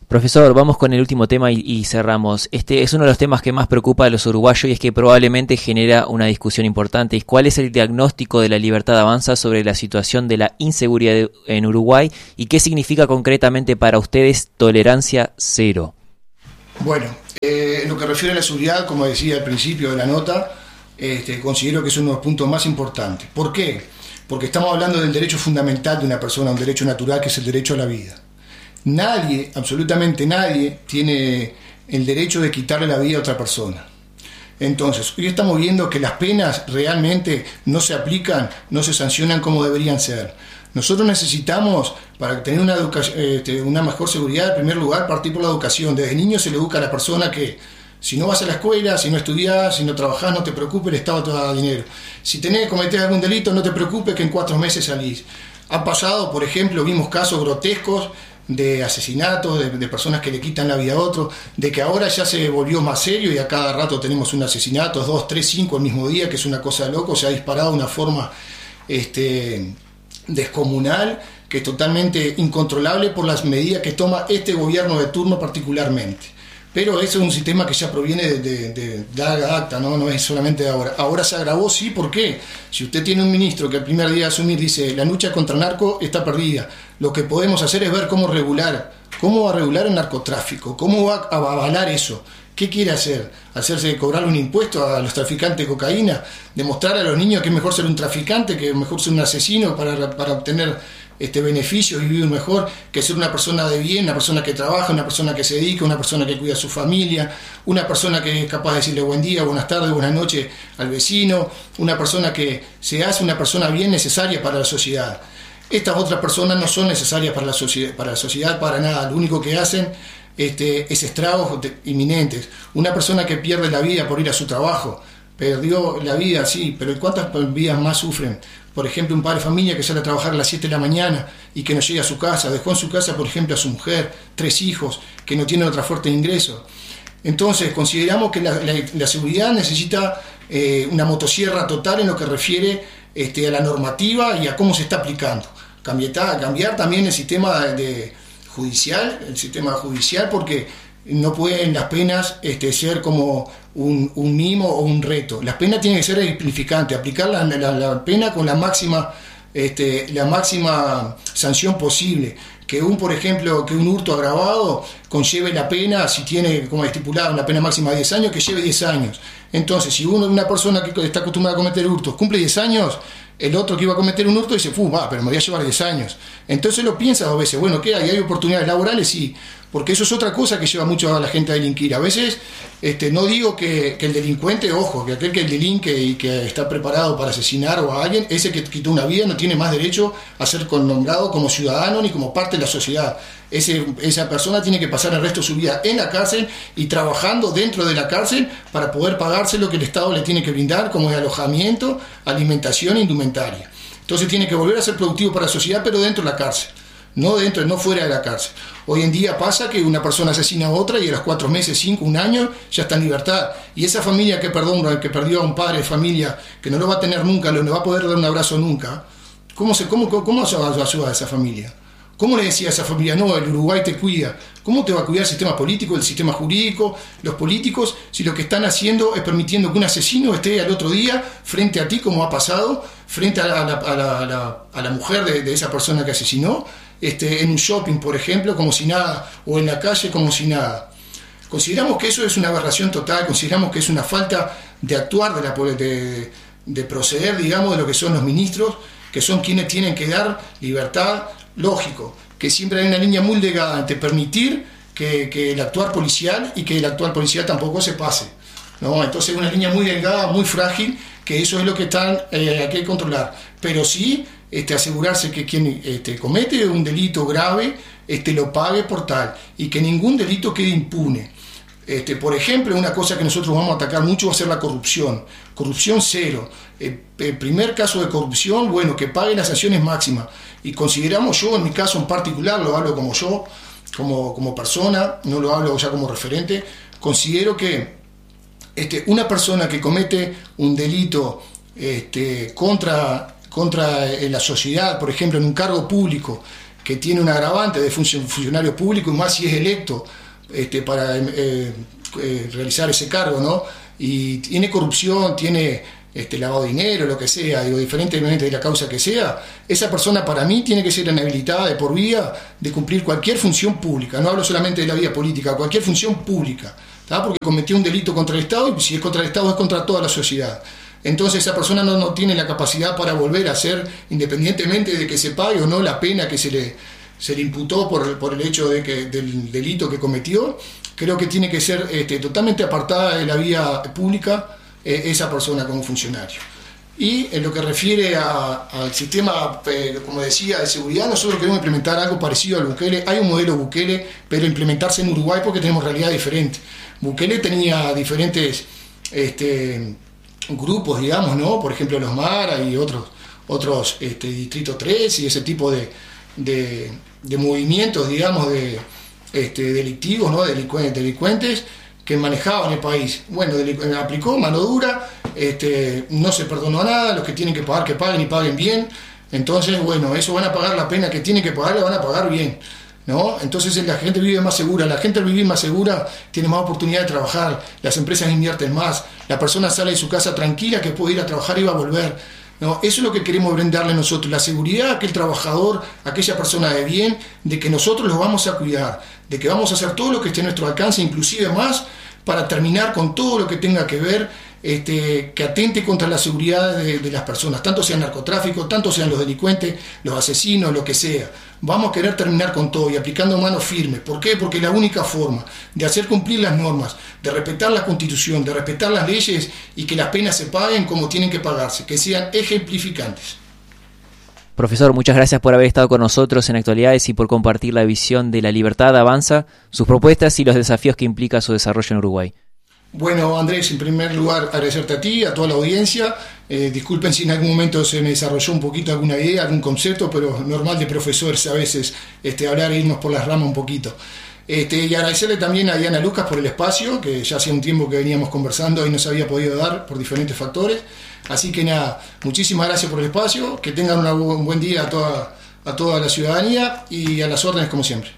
Profesor, vamos con el último tema y, y cerramos. Este es uno de los temas que más preocupa a los uruguayos y es que probablemente genera una discusión importante. ¿Cuál es el diagnóstico de la Libertad Avanza sobre la situación de la inseguridad en Uruguay y qué significa concretamente para ustedes tolerancia cero? Bueno, eh, en lo que refiere a la seguridad, como decía al principio de la nota, este, considero que es uno de los puntos más importantes. ¿Por qué? Porque estamos hablando del derecho fundamental de una persona, un derecho natural que es el derecho a la vida. Nadie, absolutamente nadie, tiene el derecho de quitarle la vida a otra persona. Entonces, hoy estamos viendo que las penas realmente no se aplican, no se sancionan como deberían ser. Nosotros necesitamos, para tener una, educa- este, una mejor seguridad, en primer lugar, partir por la educación. Desde niño se le educa a la persona que si no vas a la escuela, si no estudias, si no trabajás, no te preocupes, el Estado te da dinero. Si tenés que cometer algún delito, no te preocupes que en cuatro meses salís. Ha pasado, por ejemplo, vimos casos grotescos de asesinatos, de, de personas que le quitan la vida a otros, de que ahora ya se volvió más serio y a cada rato tenemos un asesinato, dos, tres, cinco el mismo día, que es una cosa de loco, se ha disparado de una forma este, descomunal, que es totalmente incontrolable por las medidas que toma este gobierno de turno particularmente. Pero eso es un sistema que ya proviene de, de, de larga data, ¿no? No es solamente de ahora. Ahora se agravó, sí, ¿por qué? Si usted tiene un ministro que el primer día de asumir dice la lucha contra el narco está perdida, lo que podemos hacer es ver cómo regular, cómo va a regular el narcotráfico, cómo va a avalar eso. ¿Qué quiere hacer? ¿Hacerse cobrarle un impuesto a los traficantes de cocaína? ¿Demostrar a los niños que es mejor ser un traficante, que es mejor ser un asesino para, para obtener este beneficios y vivir mejor, que ser una persona de bien, una persona que trabaja, una persona que se dedica, una persona que cuida a su familia, una persona que es capaz de decirle buen día, buenas tardes, buenas noches al vecino, una persona que se hace una persona bien necesaria para la sociedad? Estas otras personas no son necesarias para la sociedad, para la sociedad para nada. Lo único que hacen este, es estragos inminentes. Una persona que pierde la vida por ir a su trabajo, perdió la vida, sí, pero ¿cuántas vidas más sufren? Por ejemplo, un padre de familia que sale a trabajar a las siete de la mañana y que no llega a su casa, dejó en su casa, por ejemplo, a su mujer, tres hijos, que no tienen otra fuente de ingreso. Entonces, consideramos que la, la, la seguridad necesita eh, una motosierra total en lo que refiere este, a la normativa y a cómo se está aplicando. Cambiar, cambiar también el sistema de judicial, el sistema judicial, porque no pueden las penas este, ser como un, un mimo o un reto. Las penas tienen que ser ejemplificantes, aplicar la, la, la pena con la máxima, este, la máxima sanción posible. Que un, por ejemplo, que un hurto agravado conlleve la pena, si tiene como estipulado una pena máxima de diez años, que lleve diez años. Entonces, si uno, una persona que está acostumbrada a cometer hurtos cumple diez años, el otro que iba a cometer un hurto dice, ¡pum! Va, pero me voy a llevar diez años. Entonces lo piensa dos veces, bueno, ¿qué hay? ¿Hay oportunidades laborales? Sí, porque eso es otra cosa que lleva mucho a la gente a delinquir. A veces, este, no digo que, que el delincuente, ojo, que aquel que delinque y que está preparado para asesinar o a alguien, ese que quitó una vida no tiene más derecho a ser nombrado como ciudadano ni como parte de la sociedad. Ese, esa persona tiene que pasar el resto de su vida en la cárcel y trabajando dentro de la cárcel para poder pagarse lo que el Estado le tiene que brindar, como es alojamiento, alimentación e indumentaria. Entonces tiene que volver a ser productivo para la sociedad, pero dentro de la cárcel, no dentro, no fuera de la cárcel. Hoy en día pasa que una persona asesina a otra y a los cuatro meses, cinco, un año, ya está en libertad. Y esa familia que, perdón, que perdió a un padre de familia, que no lo va a tener nunca, no le va a poder dar un abrazo nunca, ¿cómo se, cómo, cómo, cómo ayuda a esa familia? ¿Cómo le decía a esa familia, no, el Uruguay te cuida? ¿Cómo te va a cuidar el sistema político, el sistema jurídico, los políticos, si lo que están haciendo es permitiendo que un asesino esté al otro día frente a ti, como ha pasado, frente a la, a la, a la, a la, a la mujer de, de esa persona que asesinó, este, en un shopping, por ejemplo, como si nada, o en la calle como si nada? Consideramos que eso es una aberración total, consideramos que es una falta de actuar, de, la, de, de proceder, digamos, de lo que son los ministros, que son quienes tienen que dar libertad. Lógico, que siempre hay una línea muy delgada entre permitir que, que el actuar policial y que el actuar policial tampoco se pase, ¿no? Entonces una línea muy delgada, muy frágil, que eso es lo que están, eh, hay que controlar. Pero sí este, asegurarse que quien este, comete un delito grave este, lo pague por tal y que ningún delito quede impune. Este, por ejemplo, una cosa que nosotros vamos a atacar mucho va a ser la corrupción. Corrupción cero. El, el primer caso de corrupción, bueno, que pague las sanciones máximas. Y consideramos, yo en mi caso en particular, lo hablo como yo, como, como persona, no lo hablo ya como referente, considero que este, una persona que comete un delito este, contra, contra la sociedad, por ejemplo, en un cargo público, que tiene un agravante de funcionario público, y más si es electo este, para eh, eh, realizar ese cargo, ¿no? Y tiene corrupción, tiene este, lavado de dinero, lo que sea, digo, diferentemente de la causa que sea, esa persona para mí tiene que ser inhabilitada de por vida de cumplir cualquier función pública. No hablo solamente de la vida política, cualquier función pública, ¿tá? Porque cometió un delito contra el Estado, y si es contra el Estado es contra toda la sociedad. Entonces esa persona no, no tiene la capacidad para volver a ser, independientemente de que se pague o no la pena que se le, se le imputó por, por el hecho de que, del delito que cometió. Creo que tiene que ser este, totalmente apartada de la vida pública eh, esa persona como funcionario. Y en lo que refiere a, al sistema, eh, como decía, de seguridad, nosotros queremos implementar algo parecido al Bukele. Hay un modelo Bukele, pero implementarse en Uruguay porque tenemos realidad diferente. Bukele tenía diferentes este, grupos, digamos, ¿no? Por ejemplo, los Mara y otros, otros este, Distrito tres y ese tipo de, de, de movimientos, digamos, de, este, delictivos, ¿no? Delincuentes, delincuentes que manejaban el país. Bueno, aplicó mano dura, este, no se perdonó a nada, los que tienen que pagar, que paguen y paguen bien. Entonces, bueno, eso van a pagar la pena que tienen que pagar, la van a pagar bien, ¿no? Entonces la gente vive más segura, la gente al vivir más segura tiene más oportunidad de trabajar, las empresas invierten más, la persona sale de su casa tranquila que puede ir a trabajar y va a volver, ¿no? Eso es lo que queremos brindarle nosotros, la seguridad a aquel trabajador, a aquella persona de bien, de que nosotros los vamos a cuidar, de que vamos a hacer todo lo que esté a nuestro alcance, inclusive más, para terminar con todo lo que tenga que ver, este, que atente contra la seguridad de, de las personas, tanto sea narcotráfico, tanto sean los delincuentes, los asesinos, lo que sea. Vamos a querer terminar con todo y aplicando manos firmes. ¿Por qué? Porque la única forma de hacer cumplir las normas, de respetar la Constitución, de respetar las leyes y que las penas se paguen como tienen que pagarse, que sean ejemplificantes. Profesor, muchas gracias por haber estado con nosotros en Actualidades y por compartir la visión de La Libertad Avanza, sus propuestas y los desafíos que implica su desarrollo en Uruguay. Bueno, Andrés, en primer lugar agradecerte a ti, a toda la audiencia. Eh, disculpen si en algún momento se me desarrolló un poquito alguna idea, algún concepto, pero normal de profesores a veces este, hablar e irnos por las ramas un poquito. Este, y agradecerle también a Diana Lucas por el espacio, que ya hace un tiempo que veníamos conversando y no se había podido dar por diferentes factores. Así que nada, muchísimas gracias por el espacio, que tengan una, un buen día a toda, a toda la ciudadanía y a las órdenes como siempre.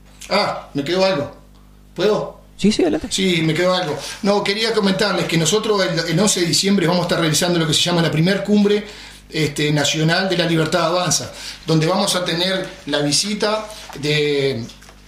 Ah, me quedó algo. ¿Puedo? Sí, sí, adelante. Sí, me quedó algo. No, quería comentarles que nosotros el, el once de diciembre vamos a estar realizando lo que se llama la primer cumbre este, nacional de La Libertad Avanza, donde vamos a tener la visita de,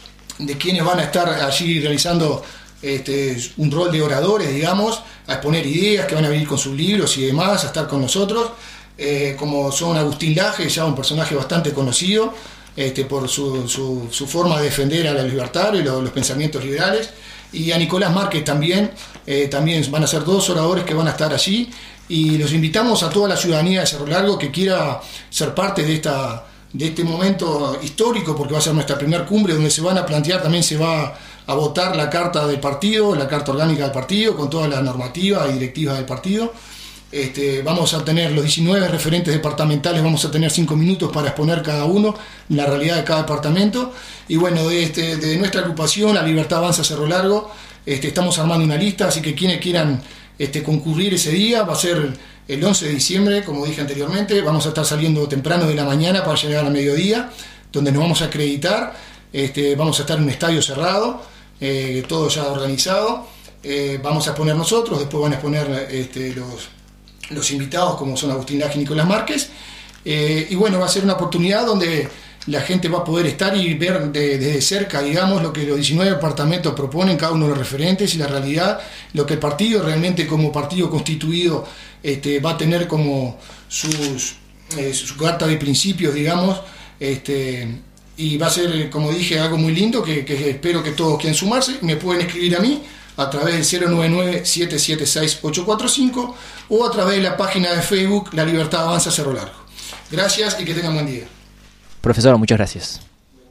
de quienes van a estar allí realizando este, un rol de oradores, digamos, a exponer ideas, que van a venir con sus libros y demás, a estar con nosotros, eh, como son Agustín Laje, ya un personaje bastante conocido este, por su, su, su forma de defender a la libertad y lo, los pensamientos liberales, y a Nicolás Márquez también, eh, también van a ser dos oradores que van a estar allí, y los invitamos a toda la ciudadanía de Cerro Largo que quiera ser parte de esta de este momento histórico, porque va a ser nuestra primera cumbre donde se van a plantear, también se va a votar la carta del partido, la carta orgánica del partido, con toda la normativa y directiva del partido. Este, vamos a tener los diecinueve referentes departamentales, vamos a tener cinco minutos para exponer cada uno la realidad de cada departamento. Y bueno, de, este, de nuestra agrupación, La Libertad Avanza Cerro Largo, este, estamos armando una lista, así que quienes quieran este, concurrir ese día, va a ser el once de diciembre, como dije anteriormente, vamos a estar saliendo temprano de la mañana para llegar a mediodía, donde nos vamos a acreditar, este, vamos a estar en un estadio cerrado, eh, todo ya organizado, eh, vamos a exponer nosotros, después van a exponer este, los, los invitados como son Agustín Laje y Nicolás Márquez, eh, y bueno, va a ser una oportunidad donde la gente va a poder estar y ver de, desde cerca, digamos, lo que los diecinueve departamentos proponen, cada uno de los referentes y la realidad, lo que el partido realmente como partido constituido este, va a tener como sus, eh, su carta de principios, digamos, este, y va a ser, como dije, algo muy lindo que, que espero que todos quieran sumarse. Me pueden escribir a mí a través del cero nueve nueve, siete siete seis, ocho cuatro cinco o a través de la página de Facebook La Libertad Avanza Cerro Largo. Gracias y que tengan buen día. Profesor, muchas gracias.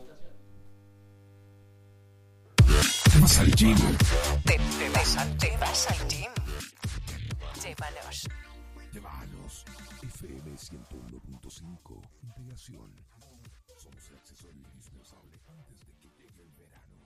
¿Te vas al gym? ¿Te, te, vas, al, ¿Te vas al gym? Llévalos. Llévalos. F M ciento uno punto cinco. Integración. Somos el accesorio indispensable antes de que llegue el verano.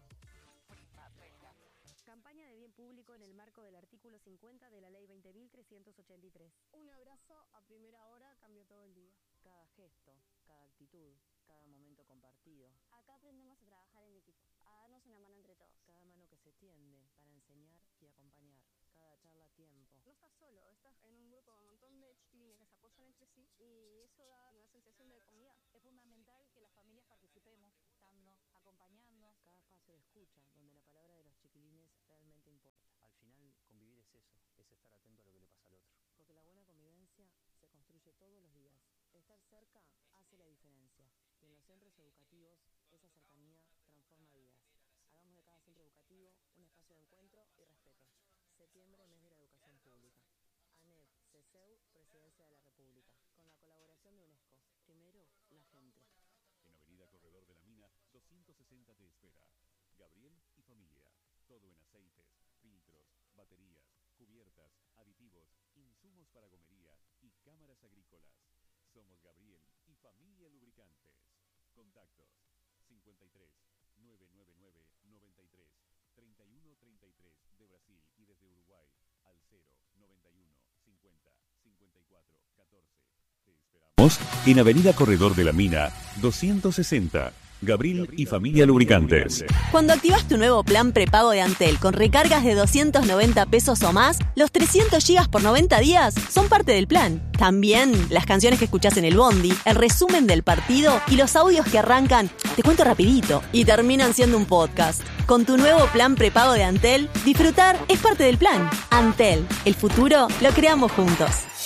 Campaña de bien público en el marco del artículo cincuenta de la Ley veinte mil trescientos ochenta y tres. Un abrazo a primera hora cambió todo el día. Cada gesto, cada actitud, cada momento compartido. Acá aprendemos a trabajar en equipo, a darnos una mano entre todos. Cada mano que se tiende para enseñar y acompañar. Cada charla a tiempo. No estás solo, estás en un grupo con un montón de chiquilines que se apoyan entre sí y eso da una sensación de comunidad. Es fundamental que las familias participemos, estando, acompañando. Cada espacio de escucha, donde la palabra de los chiquilines realmente importa. Al final, convivir es eso, es estar atento a lo que le pasa al otro. Porque la buena convivencia se construye todos los días. Estar cerca hace la diferencia. Y en los centros educativos, esa cercanía transforma vidas. Hagamos de cada centro educativo un espacio de encuentro y respeto. Septiembre, mes de la educación pública. ANEP, CESEU, Presidencia de la República. Con la colaboración de UNESCO. Primero, la gente. En Avenida Corredor de la Mina, doscientos sesenta te espera. Gabriel y familia. Todo en aceites, filtros, baterías, cubiertas, aditivos, insumos para gomería y cámaras agrícolas. Somos Gabriel y familia lubricantes. Contactos cincuenta y tres, novecientos noventa y nueve, noventa y tres, treinta y uno treinta y tres de Brasil y desde Uruguay al cero noventa y uno, cincuenta, cincuenta y cuatro, catorce. Te esperamos en Avenida Corredor de la Mina, doscientos sesenta. Gabriel y familia lubricantes. Cuando activas tu nuevo plan prepago de Antel con recargas de doscientos noventa pesos o más, los trescientos gigas por noventa días son parte del plan. También las canciones que escuchás en el bondi, el resumen del partido y los audios que arrancan, te cuento rapidito, y terminan siendo un podcast. Con tu nuevo plan prepago de Antel, disfrutar es parte del plan. Antel, el futuro lo creamos juntos.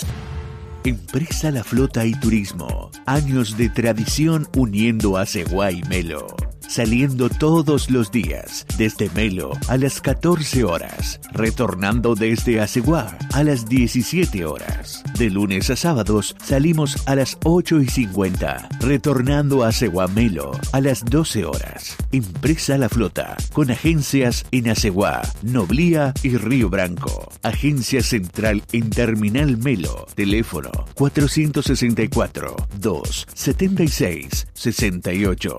Empresa La Flota y Turismo. Años de tradición uniendo a Ceguá y Melo. Saliendo todos los días, desde Melo a las catorce horas. Retornando desde Aceguá a las diecisiete horas. De lunes a sábados salimos a las ocho y cincuenta. Retornando a Aceguá Melo a las doce horas. Empresa La Flota. Con agencias en Aceguá, Noblía y Río Branco. Agencia central en Terminal Melo. Teléfono cuatrocientos sesenta y cuatro, doscientos setenta y seis, sesenta y ocho.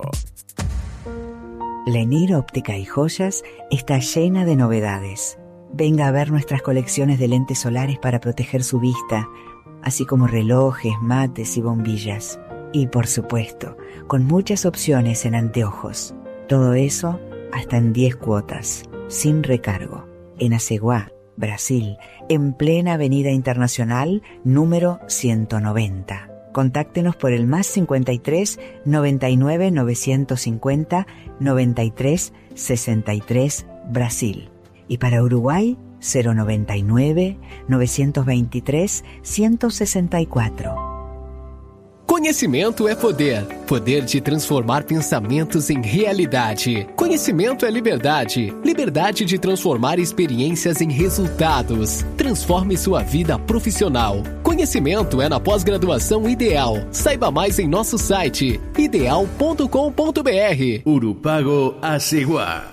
Lenir Óptica y Joyas está llena de novedades. Venga a ver nuestras colecciones de lentes solares para proteger su vista, así como relojes, mates y bombillas. Y por supuesto, con muchas opciones en anteojos. Todo eso hasta en diez cuotas, sin recargo. En Aceguá, Brasil, en plena Avenida Internacional, número ciento noventa. Contáctenos por el más cincuenta y tres, noventa y nueve, novecientos cincuenta, noventa y tres, sesenta y tres, Brasil. Y para Uruguay, cero noventa y nueve, novecientos veintitrés, ciento sesenta y cuatro. Conhecimento é poder. Poder de transformar pensamentos em realidade. Conhecimento é liberdade. Liberdade de transformar experiências em resultados. Transforme sua vida profissional. Conhecimento é na pós-graduação Ideal. Saiba mais em nosso site ideal ponto com ponto b r. Urupago Aceguá.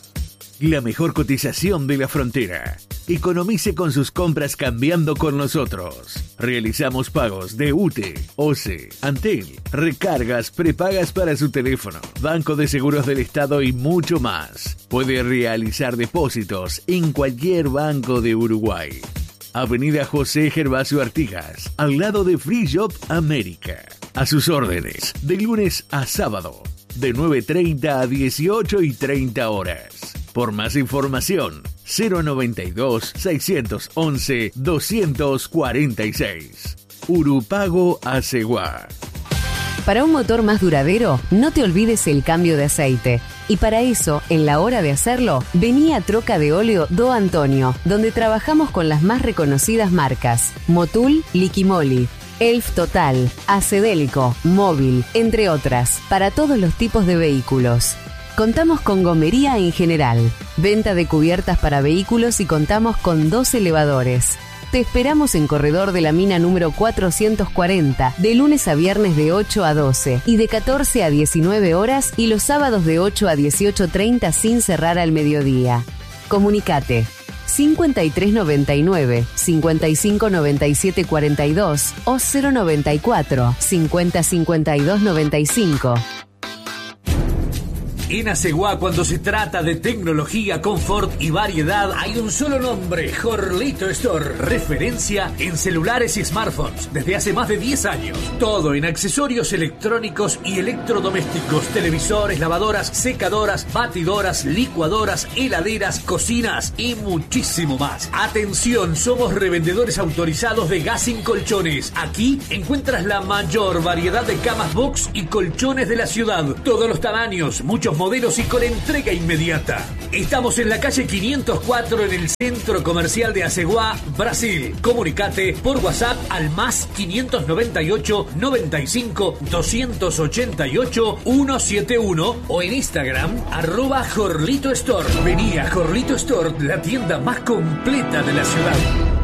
La mejor cotización de la frontera. Economice con sus compras cambiando con nosotros. Realizamos pagos de U T E, O C E, Antel, recargas, prepagas para su teléfono, Banco de Seguros del Estado y mucho más. Puede realizar depósitos en cualquier banco de Uruguay. Avenida José Gervasio Artigas, al lado de Free Shop América. A sus órdenes, de lunes a sábado, de nueve treinta a dieciocho y treinta horas. Por más información, cero noventa y dos, seiscientos once, doscientos cuarenta y seis. Urupago Aceguá. Para un motor más duradero, no te olvides el cambio de aceite. Y para eso, en la hora de hacerlo, vení a Troca de Óleo Do Antonio, donde trabajamos con las más reconocidas marcas: Motul, Liquimoli, Elf Total, Acedélico, Móvil, entre otras, para todos los tipos de vehículos. Contamos con gomería en general, venta de cubiertas para vehículos y contamos con dos elevadores. Te esperamos en Corredor de la Mina número cuatrocientos cuarenta, de lunes a viernes de ocho a doce y de catorce a diecinueve horas y los sábados de ocho a dieciocho treinta sin cerrar al mediodía. Comunicate cincuenta y tres noventa y nueve, cincuenta y cinco noventa y siete cuarenta y dos o cero noventa y cuatro, cincuenta cincuenta y dos noventa y cinco. En Aceguá, cuando se trata de tecnología, confort y variedad, hay un solo nombre: Jorlito Store. Referencia en celulares y smartphones desde hace más de diez años. Todo en accesorios electrónicos y electrodomésticos: televisores, lavadoras, secadoras, batidoras, licuadoras, heladeras, cocinas y muchísimo más. Atención, somos revendedores autorizados de gas sin colchones. Aquí encuentras la mayor variedad de camas box y colchones de la ciudad. Todos los tamaños, muchos modelos y con entrega inmediata. Estamos en la calle quinientos cuatro en el Centro Comercial de Aceguá, Brasil. Comunicate por WhatsApp al más quinientos noventa y ocho, noventa y cinco, doscientos ochenta y ocho, ciento setenta y uno o en Instagram arroba Jorlito Store. Vení a Jorlito Store, la tienda más completa de la ciudad.